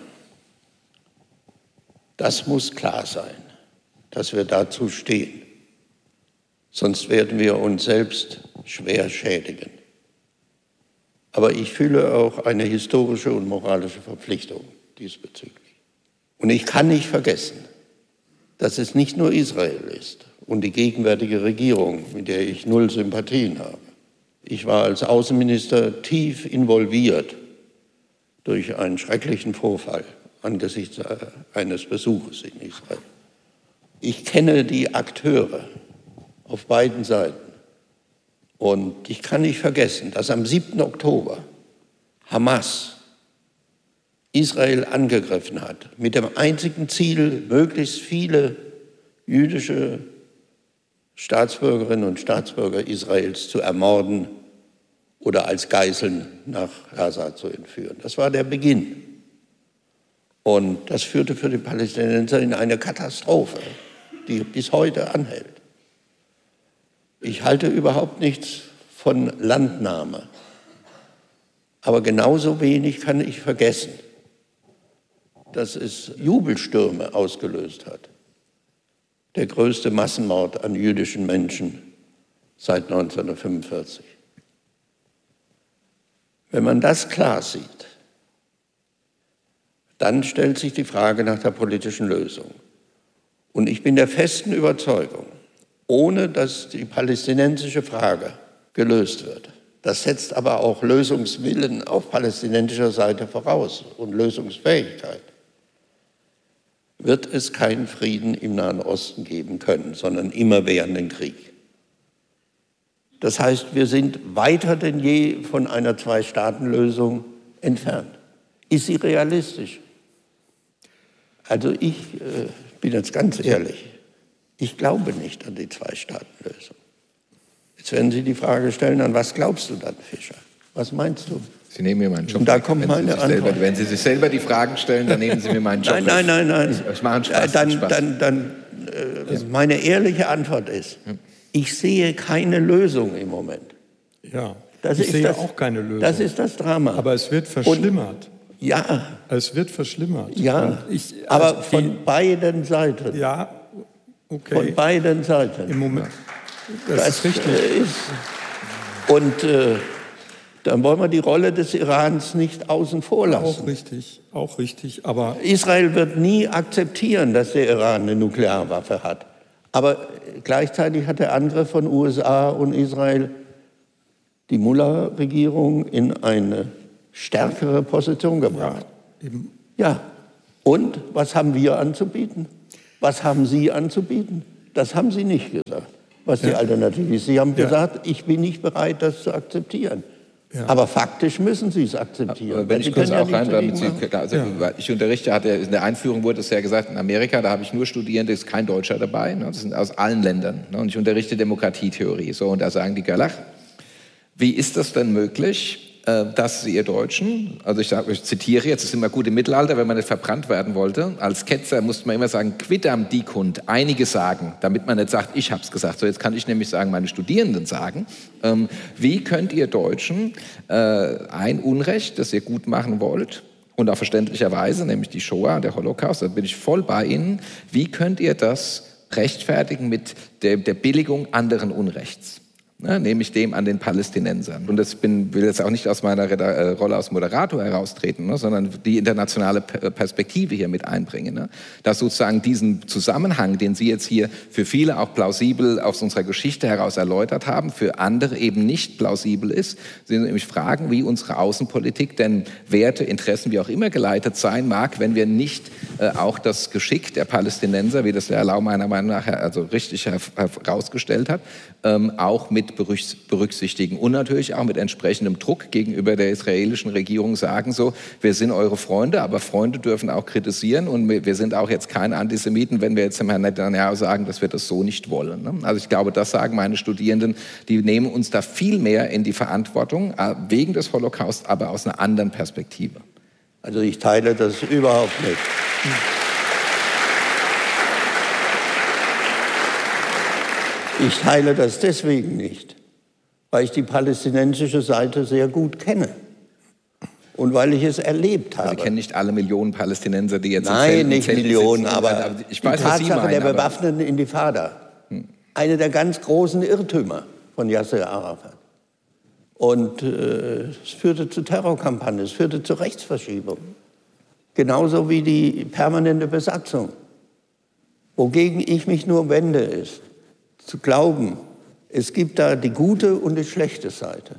das muss klar sein, dass wir dazu stehen. Sonst werden wir uns selbst schwer schädigen. Aber ich fühle auch eine historische und moralische Verpflichtung diesbezüglich. Und ich kann nicht vergessen, dass es nicht nur Israel ist und die gegenwärtige Regierung, mit der ich null Sympathien habe. Ich war als Außenminister tief involviert durch einen schrecklichen Vorfall angesichts eines Besuches in Israel. Ich kenne die Akteure auf beiden Seiten und ich kann nicht vergessen, dass am 7. Oktober Hamas Israel angegriffen hat, mit dem einzigen Ziel, möglichst viele jüdische Staatsbürgerinnen und Staatsbürger Israels zu ermorden oder als Geiseln nach Gaza zu entführen. Das war der Beginn. Und das führte für die Palästinenser in eine Katastrophe, die bis heute anhält. Ich halte überhaupt nichts von Landnahme. Aber genauso wenig kann ich vergessen, dass es Jubelstürme ausgelöst hat. Der größte Massenmord an jüdischen Menschen seit 1945. Wenn man das klar sieht, dann stellt sich die Frage nach der politischen Lösung. Und ich bin der festen Überzeugung, ohne dass die palästinensische Frage gelöst wird, das setzt aber auch Lösungswillen auf palästinensischer Seite voraus und Lösungsfähigkeit, wird es keinen Frieden im Nahen Osten geben können, sondern immerwährenden Krieg. Das heißt, wir sind weiter denn je von einer Zwei-Staaten-Lösung entfernt. Ist sie realistisch? Also ich bin jetzt ganz ehrlich, ich glaube nicht an die Zwei-Staaten-Lösung. Jetzt werden Sie die Frage stellen, an was glaubst du dann, Fischer? Was meinst du? Sie nehmen mir meinen Job. Und da kommt meine Antwort. Wenn Sie sich selber die Fragen stellen, dann nehmen Sie mir meinen Job. Nein. Es macht Spaß. Meine ehrliche Antwort ist, ich sehe keine Lösung im Moment. Ja, ich sehe auch keine Lösung. Das ist das Drama. Aber es wird verschlimmert. Ja. Es wird verschlimmert. Ja, aber von beiden Seiten. Ja, okay. Von beiden Seiten. Im Moment. Das ist richtig. Und dann wollen wir die Rolle des Irans nicht außen vor lassen. Auch richtig. Aber Israel wird nie akzeptieren, dass der Iran eine Nuklearwaffe hat. Aber gleichzeitig hat der Angriff von USA und Israel die Mullah-Regierung in eine stärkere Position gebracht. Ja. Und was haben wir anzubieten? Was haben Sie anzubieten? Das haben Sie nicht gesagt, was die Alternative ist. Sie haben gesagt, ich bin nicht bereit, das zu akzeptieren. Ja. Aber faktisch müssen Sie es akzeptieren. Aber wenn ich kurz auch rein, damit ich unterrichte, in der Einführung wurde es ja gesagt, in Amerika, da habe ich nur Studierende, ist kein Deutscher dabei, das sind aus allen Ländern. Und ich unterrichte Demokratietheorie. So, und da sagen die Galach, Wie ist das denn möglich, dass Sie, ihr Deutschen, also ich zitiere jetzt, es ist immer gut im Mittelalter, wenn man nicht verbrannt werden wollte, als Ketzer musste man immer sagen, quidam dicunt, einige sagen, damit man nicht sagt, ich habe es gesagt. So, jetzt kann ich nämlich sagen, meine Studierenden sagen. Wie könnt ihr Deutschen ein Unrecht, das ihr gut machen wollt, und auch verständlicherweise, nämlich die Shoah, der Holocaust, da bin ich voll bei Ihnen, wie könnt ihr das rechtfertigen mit der Billigung anderen Unrechts? Nämlich dem an den Palästinensern. Und das will jetzt auch nicht aus meiner Rolle als Moderator heraustreten, sondern die internationale Perspektive hier mit einbringen. Dass sozusagen diesen Zusammenhang, den Sie jetzt hier für viele auch plausibel aus unserer Geschichte heraus erläutert haben, für andere eben nicht plausibel ist. Sie nämlich fragen, wie unsere Außenpolitik denn Werte, Interessen, wie auch immer geleitet sein mag, wenn wir nicht auch das Geschick der Palästinenser, wie das der Herr Lau meiner Meinung nach also richtig herausgestellt hat, auch mit berücksichtigen und natürlich auch mit entsprechendem Druck gegenüber der israelischen Regierung sagen so, wir sind eure Freunde, aber Freunde dürfen auch kritisieren und wir sind auch jetzt keine Antisemiten, wenn wir jetzt dem Herrn Netanyahu sagen, dass wir das so nicht wollen. Also ich glaube, das sagen meine Studierenden, die nehmen uns da viel mehr in die Verantwortung, wegen des Holocaust, aber aus einer anderen Perspektive. Also ich teile das überhaupt nicht. Ich teile das deswegen nicht, weil ich die palästinensische Seite sehr gut kenne und weil ich es erlebt habe. Also Sie kennen nicht alle Millionen Palästinenser, die jetzt Nein, nicht Millionen, sitzen, aber ich weiß, die was Sie Tatsache meinen, der bewaffneten Intifada, eine der ganz großen Irrtümer von Yasser Arafat. Und es führte zu Terrorkampagnen, es führte zu Rechtsverschiebung. Genauso wie die permanente Besatzung. Wogegen ich mich nur wende, ist, zu glauben, es gibt da die gute und die schlechte Seite.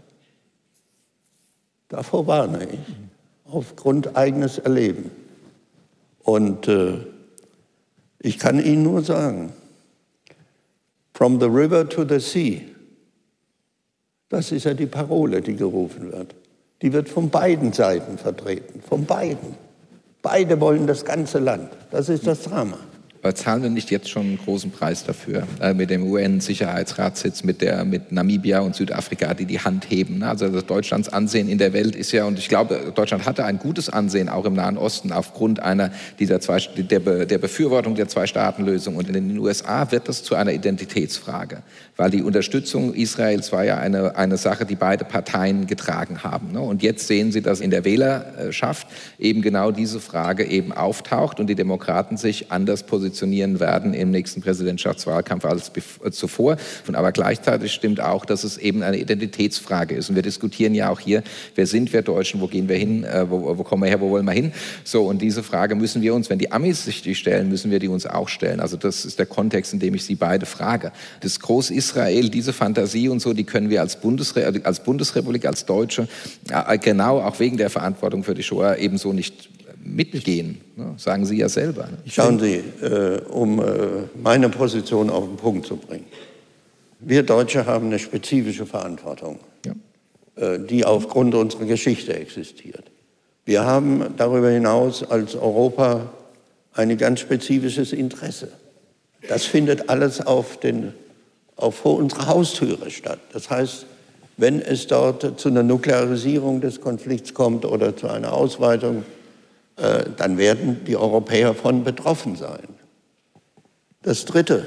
Davor warne ich, aufgrund eigenes Erleben. Und ich kann Ihnen nur sagen, from the river to the sea, das ist ja die Parole, die gerufen wird. Die wird von beiden Seiten vertreten, von beiden. Beide wollen das ganze Land. Das ist das Drama. Aber zahlen wir nicht jetzt schon einen großen Preis dafür, mit dem UN-Sicherheitsratssitz, mit Namibia und Südafrika, die die Hand heben? Also Deutschlands Ansehen in der Welt ist ja, und ich glaube, Deutschland hatte ein gutes Ansehen, auch im Nahen Osten, aufgrund der Befürwortung der Zwei-Staaten-Lösung. Und in den USA wird das zu einer Identitätsfrage, weil die Unterstützung Israels war ja eine Sache, die beide Parteien getragen haben. Und jetzt sehen Sie, dass in der Wählerschaft eben genau diese Frage eben auftaucht und die Demokraten sich anders positionieren werden im nächsten Präsidentschaftswahlkampf als zuvor. Und aber gleichzeitig stimmt auch, dass es eben eine Identitätsfrage ist. Und wir diskutieren ja auch hier, wer sind wir Deutschen, wo gehen wir hin, wo kommen wir her, wo wollen wir hin? So, und diese Frage müssen wir uns, wenn die Amis sich die stellen, müssen wir die uns auch stellen. Also das ist der Kontext, in dem ich Sie beide frage. Das Groß-Israel, diese Fantasie und so, die können wir als Bundesrepublik, als Deutsche, genau auch wegen der Verantwortung für die Shoah ebenso nicht mitgehen, sagen Sie ja selber. Schauen Sie, um meine Position auf den Punkt zu bringen. Wir Deutsche haben eine spezifische Verantwortung, die aufgrund unserer Geschichte existiert. Wir haben darüber hinaus als Europa ein ganz spezifisches Interesse. Das findet alles vor unserer Haustüre statt. Das heißt, wenn es dort zu einer Nuklearisierung des Konflikts kommt oder zu einer Ausweitung, dann werden die Europäer von betroffen sein. Das Dritte,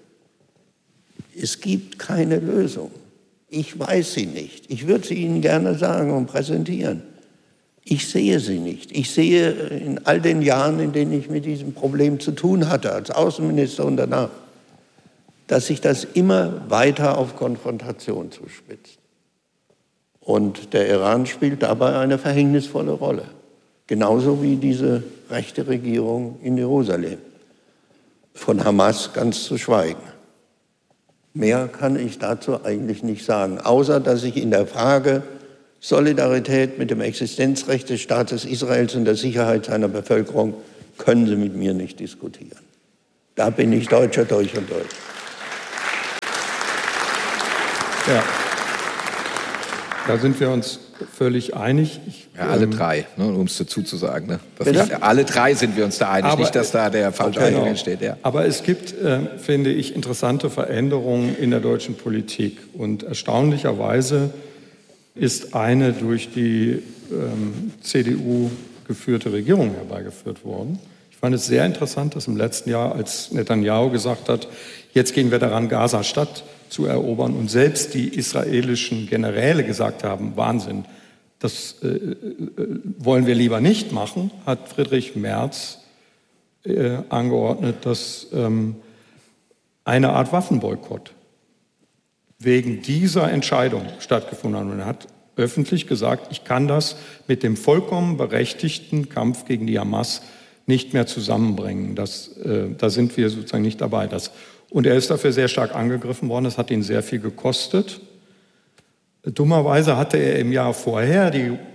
es gibt keine Lösung. Ich weiß sie nicht. Ich würde sie Ihnen gerne sagen und präsentieren. Ich sehe sie nicht. Ich sehe in all den Jahren, in denen ich mit diesem Problem zu tun hatte, als Außenminister und danach, dass sich das immer weiter auf Konfrontation zuspitzt. Und der Iran spielt dabei eine verhängnisvolle Rolle. Genauso wie diese rechte Regierung in Jerusalem. Von Hamas ganz zu schweigen. Mehr kann ich dazu eigentlich nicht sagen, außer dass ich in der Frage Solidarität mit dem Existenzrecht des Staates Israels und der Sicherheit seiner Bevölkerung können Sie mit mir nicht diskutieren. Da bin ich Deutscher durch und durch. Ja. Da sind wir uns völlig einig. Alle drei, um es dazu zu sagen. Ne? Alle drei sind wir uns da einig, nicht, dass da der falsche Eindruck entsteht. Ja. Aber es gibt, finde ich, interessante Veränderungen in der deutschen Politik. Und erstaunlicherweise ist eine durch die CDU geführte Regierung herbeigeführt worden. Ich fand es sehr interessant, dass im letzten Jahr, als Netanyahu gesagt hat, jetzt gehen wir daran, Gaza-Stadt zu erobern, und selbst die israelischen Generäle gesagt haben, Wahnsinn, das wollen wir lieber nicht machen, hat Friedrich Merz angeordnet, dass eine Art Waffenboykott wegen dieser Entscheidung stattgefunden hat. Und er hat öffentlich gesagt, ich kann das mit dem vollkommen berechtigten Kampf gegen die Hamas nicht mehr zusammenbringen. Da sind wir sozusagen nicht dabei. Und er ist dafür sehr stark angegriffen worden. Das hat ihn sehr viel gekostet. Dummerweise hatte er im Jahr vorher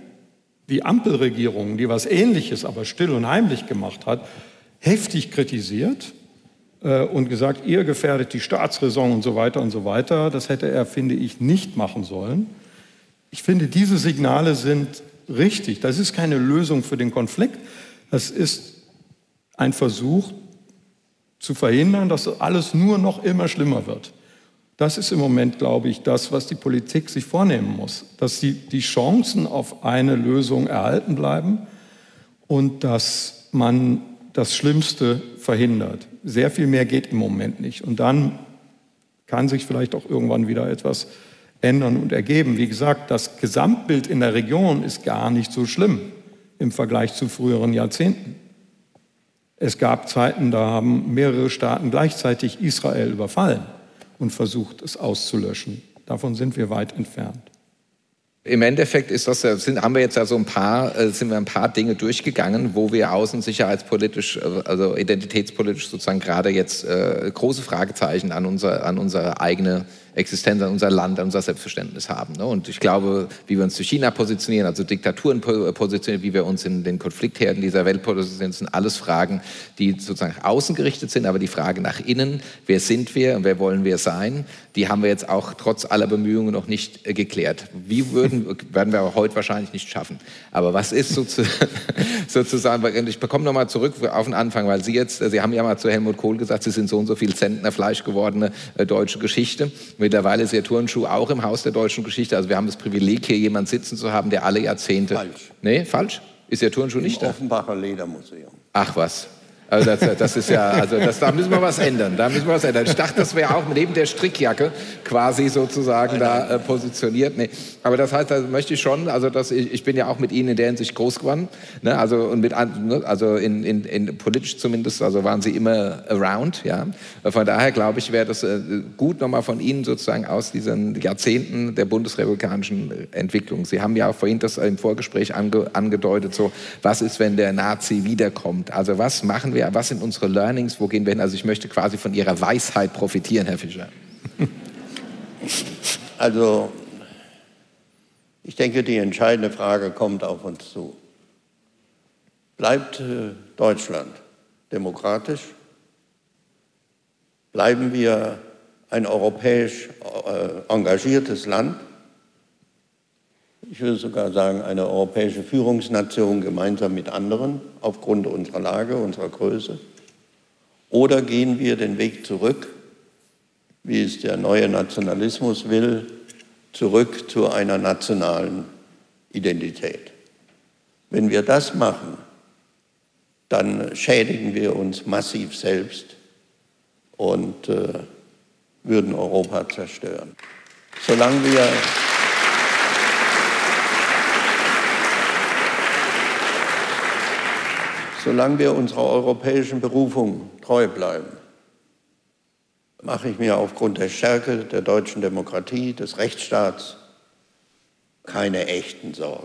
die Ampelregierung, die was Ähnliches, aber still und heimlich gemacht hat, heftig kritisiert und gesagt, ihr gefährdet die Staatsräson und so weiter und so weiter. Das hätte er, finde ich, nicht machen sollen. Ich finde, diese Signale sind richtig. Das ist keine Lösung für den Konflikt. Das ist ein Versuch zu verhindern, dass alles nur noch immer schlimmer wird. Das ist im Moment, glaube ich, das, was die Politik sich vornehmen muss. Dass die Chancen auf eine Lösung erhalten bleiben und dass man das Schlimmste verhindert. Sehr viel mehr geht im Moment nicht. Und dann kann sich vielleicht auch irgendwann wieder etwas ändern und ergeben. Wie gesagt, das Gesamtbild in der Region ist gar nicht so schlimm im Vergleich zu früheren Jahrzehnten. Es gab Zeiten, da haben mehrere Staaten gleichzeitig Israel überfallen und versucht, es auszulöschen. Davon sind wir weit entfernt. Im Endeffekt ist das, haben wir jetzt ja so ein paar Dinge durchgegangen, wo wir außen sicherheitspolitisch, also identitätspolitisch sozusagen gerade jetzt große Fragezeichen an unsere eigene Existenz, an unser Land, an unser Selbstverständnis haben. Ne? Und ich glaube, wie wir uns zu China positionieren, also Diktaturen positionieren, wie wir uns in den Konfliktherden dieser Welt positionieren, sind alles Fragen, die sozusagen außen gerichtet sind, aber die Frage nach innen, wer sind wir und wer wollen wir sein, die haben wir jetzt auch trotz aller Bemühungen noch nicht geklärt. Werden wir aber heute wahrscheinlich nicht schaffen. Aber was ist sozusagen, ich bekomme nochmal zurück auf den Anfang, weil Sie haben ja mal zu Helmut Kohl gesagt, Sie sind so und so viel Zentner Fleisch gewordene deutsche Geschichte. Mittlerweile ist Ihr Turnschuh auch im Haus der deutschen Geschichte. Also wir haben das Privileg, hier jemanden sitzen zu haben, der alle Jahrzehnte... Falsch. Nee, falsch? Ist Ihr Turnschuh nicht da? Im Offenbacher Ledermuseum. Ach was. Also das ist ja, also da müssen wir was ändern. Ich dachte, das wäre auch neben der Strickjacke quasi sozusagen da positioniert. Nee. Aber das heißt, da möchte ich schon, also ich bin ja auch mit Ihnen in der Hinsicht groß geworden, ne? Also und also in politisch zumindest, also waren Sie immer around, ja. Von daher glaube ich, wäre das gut nochmal von Ihnen sozusagen aus diesen Jahrzehnten der bundesrepublikanischen Entwicklung. Sie haben ja vorhin das im Vorgespräch angedeutet, so was ist, wenn der Nazi wiederkommt? Also was machen wir? Was sind unsere Learnings? Wo gehen wir hin? Also ich möchte quasi von Ihrer Weisheit profitieren, Herr Fischer. Also ich denke, die entscheidende Frage kommt auf uns zu. Bleibt Deutschland demokratisch? Bleiben wir ein europäisch engagiertes Land? Ich würde sogar sagen, eine europäische Führungsnation gemeinsam mit anderen aufgrund unserer Lage, unserer Größe. Oder gehen wir den Weg zurück, wie es der neue Nationalismus will, zurück zu einer nationalen Identität. Wenn wir das machen, dann schädigen wir uns massiv selbst und würden Europa zerstören. Solange wir unserer europäischen Berufung treu bleiben, mache ich mir aufgrund der Stärke der deutschen Demokratie, des Rechtsstaats, keine echten Sorgen.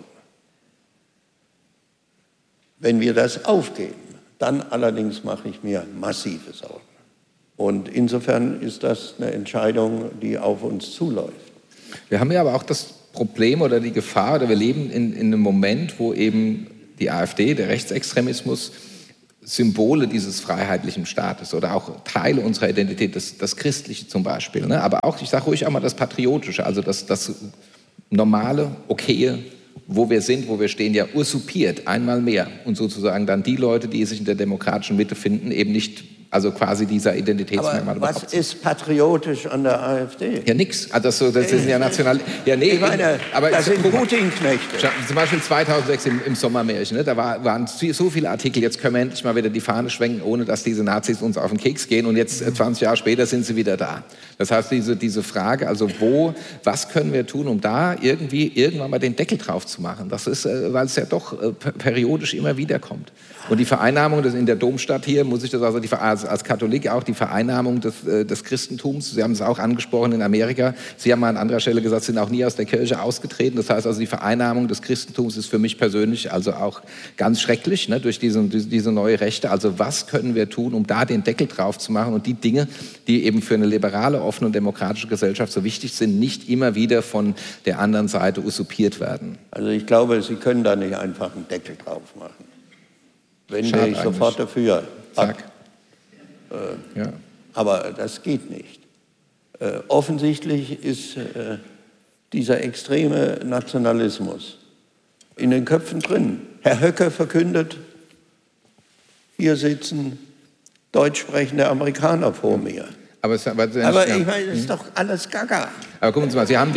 Wenn wir das aufgeben, dann allerdings mache ich mir massive Sorgen. Und insofern ist das eine Entscheidung, die auf uns zuläuft. Wir haben ja aber auch das Problem oder die Gefahr, oder wir leben in einem Moment, wo eben die AfD, der Rechtsextremismus, Symbole dieses freiheitlichen Staates oder auch Teile unserer Identität, das Christliche zum Beispiel, ne? Aber auch, ich sage ruhig auch mal das Patriotische, also das normale, okaye, wo wir sind, wo wir stehen, ja usurpiert, einmal mehr. Und sozusagen dann die Leute, die sich in der demokratischen Mitte finden, eben nicht also quasi dieser Identitätsmerkmale. Aber was ist patriotisch an der AfD? Ja, nix. Also das sind ja national. Ja, nee, ich meine, aber das sind Putin-Knechte. Zum Beispiel 2006 im Sommermärchen, ne, da waren so viele Artikel, jetzt können wir endlich mal wieder die Fahne schwenken, ohne dass diese Nazis uns auf den Keks gehen, und jetzt 20 Jahre später sind sie wieder da. Das heißt, diese Frage, also was können wir tun, um da irgendwann mal den Deckel drauf zu machen? Das ist, weil es ja doch periodisch immer wieder kommt. Und die Vereinnahmung in der Domstadt hier, muss ich das also als Katholik auch, die Vereinnahmung des Christentums, Sie haben es auch angesprochen in Amerika, Sie haben mal an anderer Stelle gesagt, Sie sind auch nie aus der Kirche ausgetreten. Das heißt also, die Vereinnahmung des Christentums ist für mich persönlich also auch ganz schrecklich, ne, durch diese neue Rechte. Also was können wir tun, um da den Deckel drauf zu machen und die Dinge, die eben für eine liberale, offene und demokratische Gesellschaft so wichtig sind, nicht immer wieder von der anderen Seite usurpiert werden? Also ich glaube, Sie können da nicht einfach einen Deckel drauf machen. Wenn wäre ich sofort dafür. Zack. Ja. Aber das geht nicht. Offensichtlich ist dieser extreme Nationalismus in den Köpfen drin. Herr Höcke verkündet, hier sitzen deutsch sprechende Amerikaner vor mir. Aber ich meine, das ist doch alles Gaga. Aber gucken Sie mal, Sie haben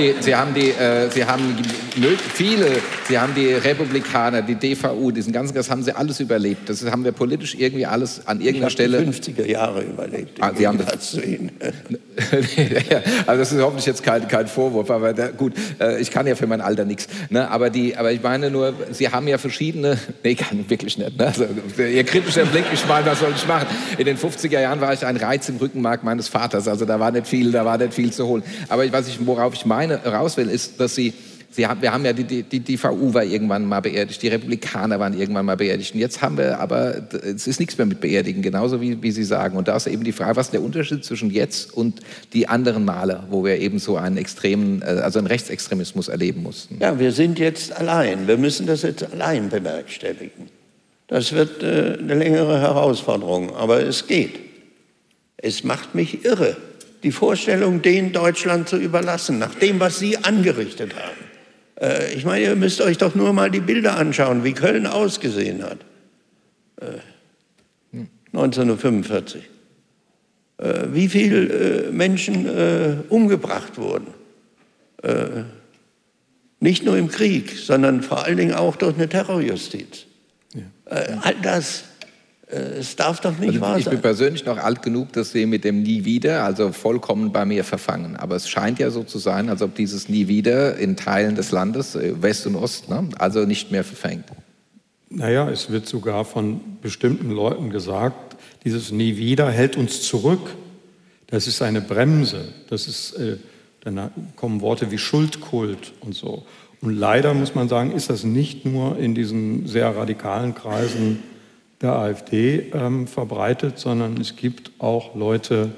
die Republikaner, die DVU, das haben Sie alles überlebt. Das haben wir politisch irgendwie alles an irgendeiner Stelle. Die 50er Jahre überlebt. Sie haben das zu Ihnen. Also das ist hoffentlich jetzt kein Vorwurf, aber gut, ich kann ja für mein Alter nichts. Ne? Aber ich meine nur, Sie haben ja verschiedene. Nee, kann wirklich nicht. Ne? Also, Ihr kritischer Blick, ich meine, was soll ich machen? In den 50er Jahren war ich ein Reiz im Rückenmark meines Vaters. Also da war nicht viel zu holen. Aber worauf ich raus will, ist, dass wir haben ja die DVU war irgendwann mal beerdigt, die Republikaner waren irgendwann mal beerdigt. Und jetzt haben wir aber, es ist nichts mehr mit Beerdigen, genauso wie Sie sagen. Und da ist eben die Frage, was ist der Unterschied zwischen jetzt und die anderen Male, wo wir eben so einen extremen, also einen Rechtsextremismus erleben mussten? Ja, wir sind jetzt allein. Wir müssen das jetzt allein bewerkstelligen. Das wird eine längere Herausforderung, aber es geht. Es macht mich irre, die Vorstellung, denen Deutschland zu überlassen, nach dem, was Sie angerichtet haben. Ich meine, ihr müsst euch doch nur mal die Bilder anschauen, wie Köln ausgesehen hat. 1945. Wie viele Menschen umgebracht wurden. Nicht nur im Krieg, sondern vor allen Dingen auch durch eine Terrorjustiz. Ja. All das. Es darf doch nicht wahr sein. Ich bin persönlich noch alt genug, dass Sie mit dem Nie wieder, also vollkommen bei mir verfangen. Aber es scheint ja so zu sein, als ob dieses Nie wieder in Teilen des Landes, West und Ost, ne, also nicht mehr verfängt. Naja, es wird sogar von bestimmten Leuten gesagt, dieses Nie wieder hält uns zurück. Das ist eine Bremse. Dann kommen Worte wie Schuldkult und so. Und leider muss man sagen, ist das nicht nur in diesen sehr radikalen Kreisen der AfD verbreitet, sondern es gibt auch Leute,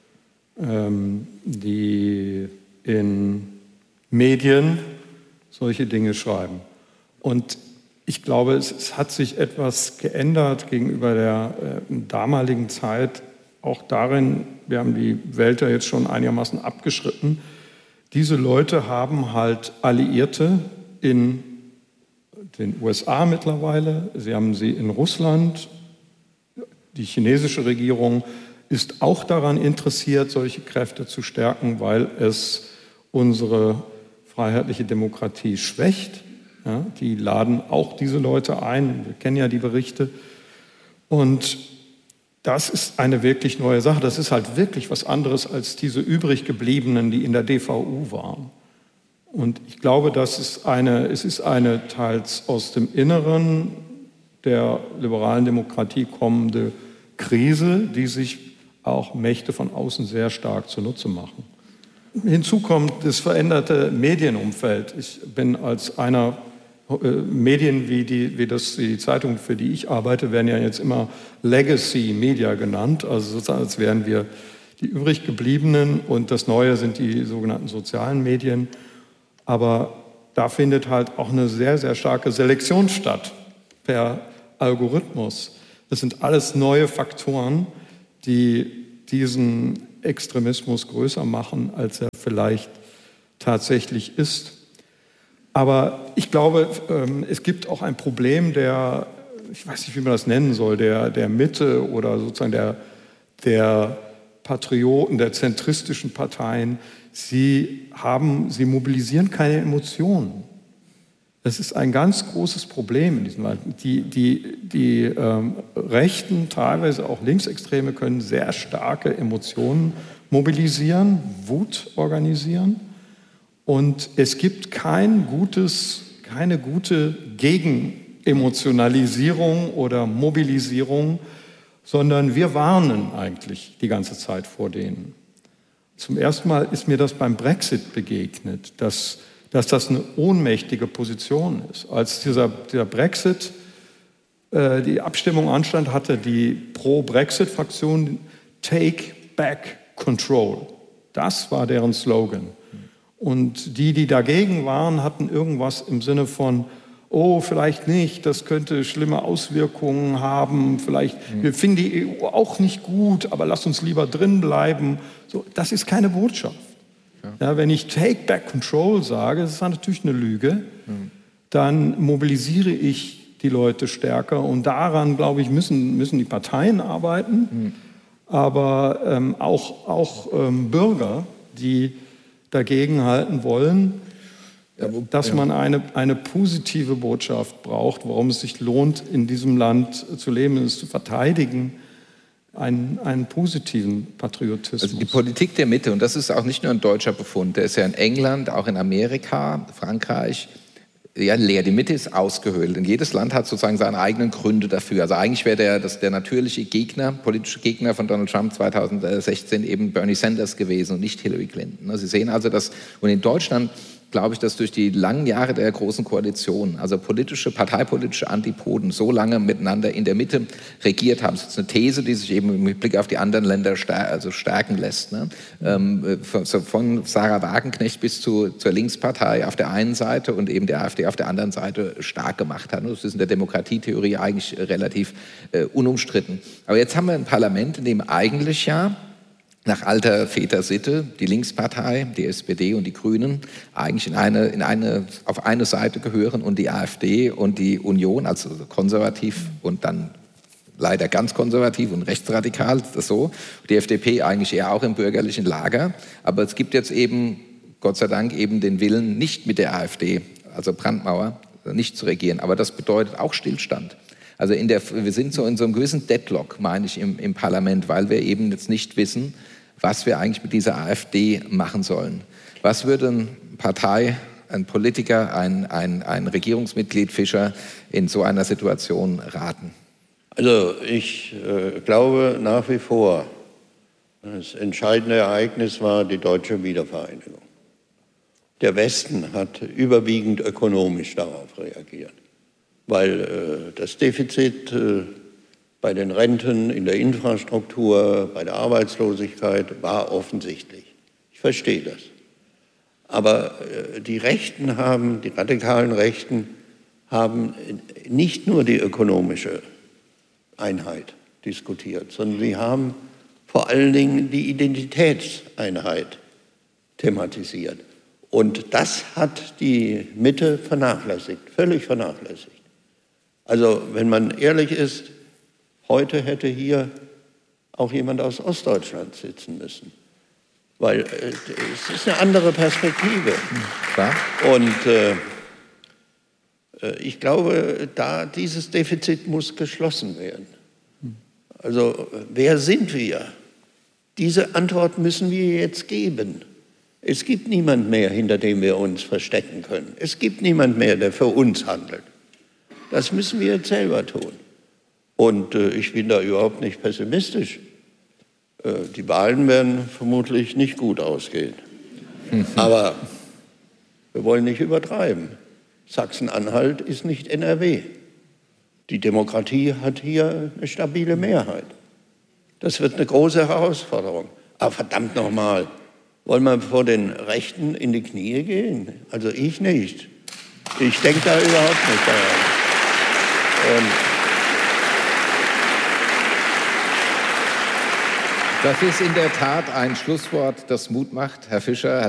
die in Medien solche Dinge schreiben. Und ich glaube, es hat sich etwas geändert gegenüber der damaligen Zeit, auch darin, wir haben die Welt ja jetzt schon einigermaßen abgeschritten. Diese Leute haben halt Alliierte in den USA mittlerweile, sie haben sie in Russland. Die chinesische Regierung ist auch daran interessiert, solche Kräfte zu stärken, weil es unsere freiheitliche Demokratie schwächt. Ja, die laden auch diese Leute ein, wir kennen ja die Berichte. Und das ist eine wirklich neue Sache. Das ist halt wirklich was anderes als diese übrig gebliebenen, die in der DVU waren. Und ich glaube, es ist eine teils aus dem Inneren der liberalen Demokratie kommende Krise, die sich auch Mächte von außen sehr stark zunutze machen. Hinzu kommt das veränderte Medienumfeld. Ich bin als einer Medien wie die Zeitung, für die ich arbeite, werden ja jetzt immer Legacy Media genannt, also sozusagen als wären wir die übrig gebliebenen und das Neue sind die sogenannten sozialen Medien. Aber da findet halt auch eine sehr, sehr starke Selektion statt per Algorithmus. Das sind alles neue Faktoren, die diesen Extremismus größer machen, als er vielleicht tatsächlich ist. Aber ich glaube, es gibt auch ein Problem ich weiß nicht, wie man das nennen soll, der Mitte oder sozusagen der Patrioten, der zentristischen Parteien, sie mobilisieren keine Emotionen. Das ist ein ganz großes Problem in diesem Land. Die Rechten, teilweise auch Linksextreme, können sehr starke Emotionen mobilisieren, Wut organisieren. Und es gibt keine gute Gegenemotionalisierung oder Mobilisierung, sondern wir warnen eigentlich die ganze Zeit vor denen. Zum ersten Mal ist mir das beim Brexit begegnet, dass das eine ohnmächtige Position ist. Als dieser Brexit, die Abstimmung anstand, hatte die Pro-Brexit-Fraktion Take Back Control. Das war deren Slogan. Und die dagegen waren, hatten irgendwas im Sinne von, oh, vielleicht nicht, das könnte schlimme Auswirkungen haben, vielleicht, wir finden die EU auch nicht gut, aber lass uns lieber drin bleiben. So, das ist keine Botschaft. Ja, wenn ich Take Back Control sage, das ist natürlich eine Lüge, dann mobilisiere ich die Leute stärker und daran, glaube ich, müssen die Parteien arbeiten, aber auch Bürger, die dagegen halten wollen, dass man eine positive Botschaft braucht, warum es sich lohnt, in diesem Land zu leben und es zu verteidigen, einen positiven Patriotismus. Also die Politik der Mitte, und das ist auch nicht nur ein deutscher Befund, der ist ja in England, auch in Amerika, Frankreich, ja, leer. Die Mitte ist ausgehöhlt. Und jedes Land hat sozusagen seine eigenen Gründe dafür. Also eigentlich wäre der natürliche Gegner, politische Gegner von Donald Trump 2016 eben Bernie Sanders gewesen und nicht Hillary Clinton. Sie sehen also, und in Deutschland glaube ich, dass durch die langen Jahre der Großen Koalition, also parteipolitische Antipoden, so lange miteinander in der Mitte regiert haben. Das ist eine These, die sich eben mit Blick auf die anderen Länder stärken lässt. Ne? Von Sarah Wagenknecht bis zur Linkspartei auf der einen Seite und eben der AfD auf der anderen Seite stark gemacht hat. Das ist in der Demokratietheorie eigentlich relativ unumstritten. Aber jetzt haben wir ein Parlament, in dem eigentlich ja nach alter Väter-Sitte die Linkspartei, die SPD und die Grünen eigentlich auf eine Seite gehören und die AfD und die Union, also konservativ und dann leider ganz konservativ und rechtsradikal, das so. Die FDP eigentlich eher auch im bürgerlichen Lager. Aber es gibt jetzt eben, Gott sei Dank, eben den Willen, nicht mit der AfD, also Brandmauer, nicht zu regieren. Aber das bedeutet auch Stillstand. Also wir sind so in so einem gewissen Deadlock, meine ich, im Parlament, weil wir eben jetzt nicht wissen, was wir eigentlich mit dieser AfD machen sollen. Was würde eine Partei, ein Politiker, ein Regierungsmitglied Fischer in so einer Situation raten? Also ich glaube nach wie vor, das entscheidende Ereignis war die deutsche Wiedervereinigung. Der Westen hat überwiegend ökonomisch darauf reagiert, weil das Defizit bei den Renten, in der Infrastruktur, bei der Arbeitslosigkeit war offensichtlich. Ich verstehe das. Aber die radikalen Rechten haben nicht nur die ökonomische Einheit diskutiert, sondern sie haben vor allen Dingen die Identitätseinheit thematisiert. Und das hat die Mitte vernachlässigt, völlig vernachlässigt. Also wenn man ehrlich ist, heute hätte hier auch jemand aus Ostdeutschland sitzen müssen, weil es ist eine andere Perspektive. Klar. Und ich glaube, dieses Defizit muss geschlossen werden. Also wer sind wir? Diese Antwort müssen wir jetzt geben. Es gibt niemand mehr, hinter dem wir uns verstecken können. Es gibt niemand mehr, der für uns handelt. Das müssen wir jetzt selber tun. Und ich bin da überhaupt nicht pessimistisch. Die Wahlen werden vermutlich nicht gut ausgehen. Aber wir wollen nicht übertreiben. Sachsen-Anhalt ist nicht NRW. Die Demokratie hat hier eine stabile Mehrheit. Das wird eine große Herausforderung. Aber verdammt nochmal, wollen wir vor den Rechten in die Knie gehen? Also ich nicht. Ich denke da überhaupt nicht daran. Das ist in der Tat ein Schlusswort, das Mut macht, Herr Fischer.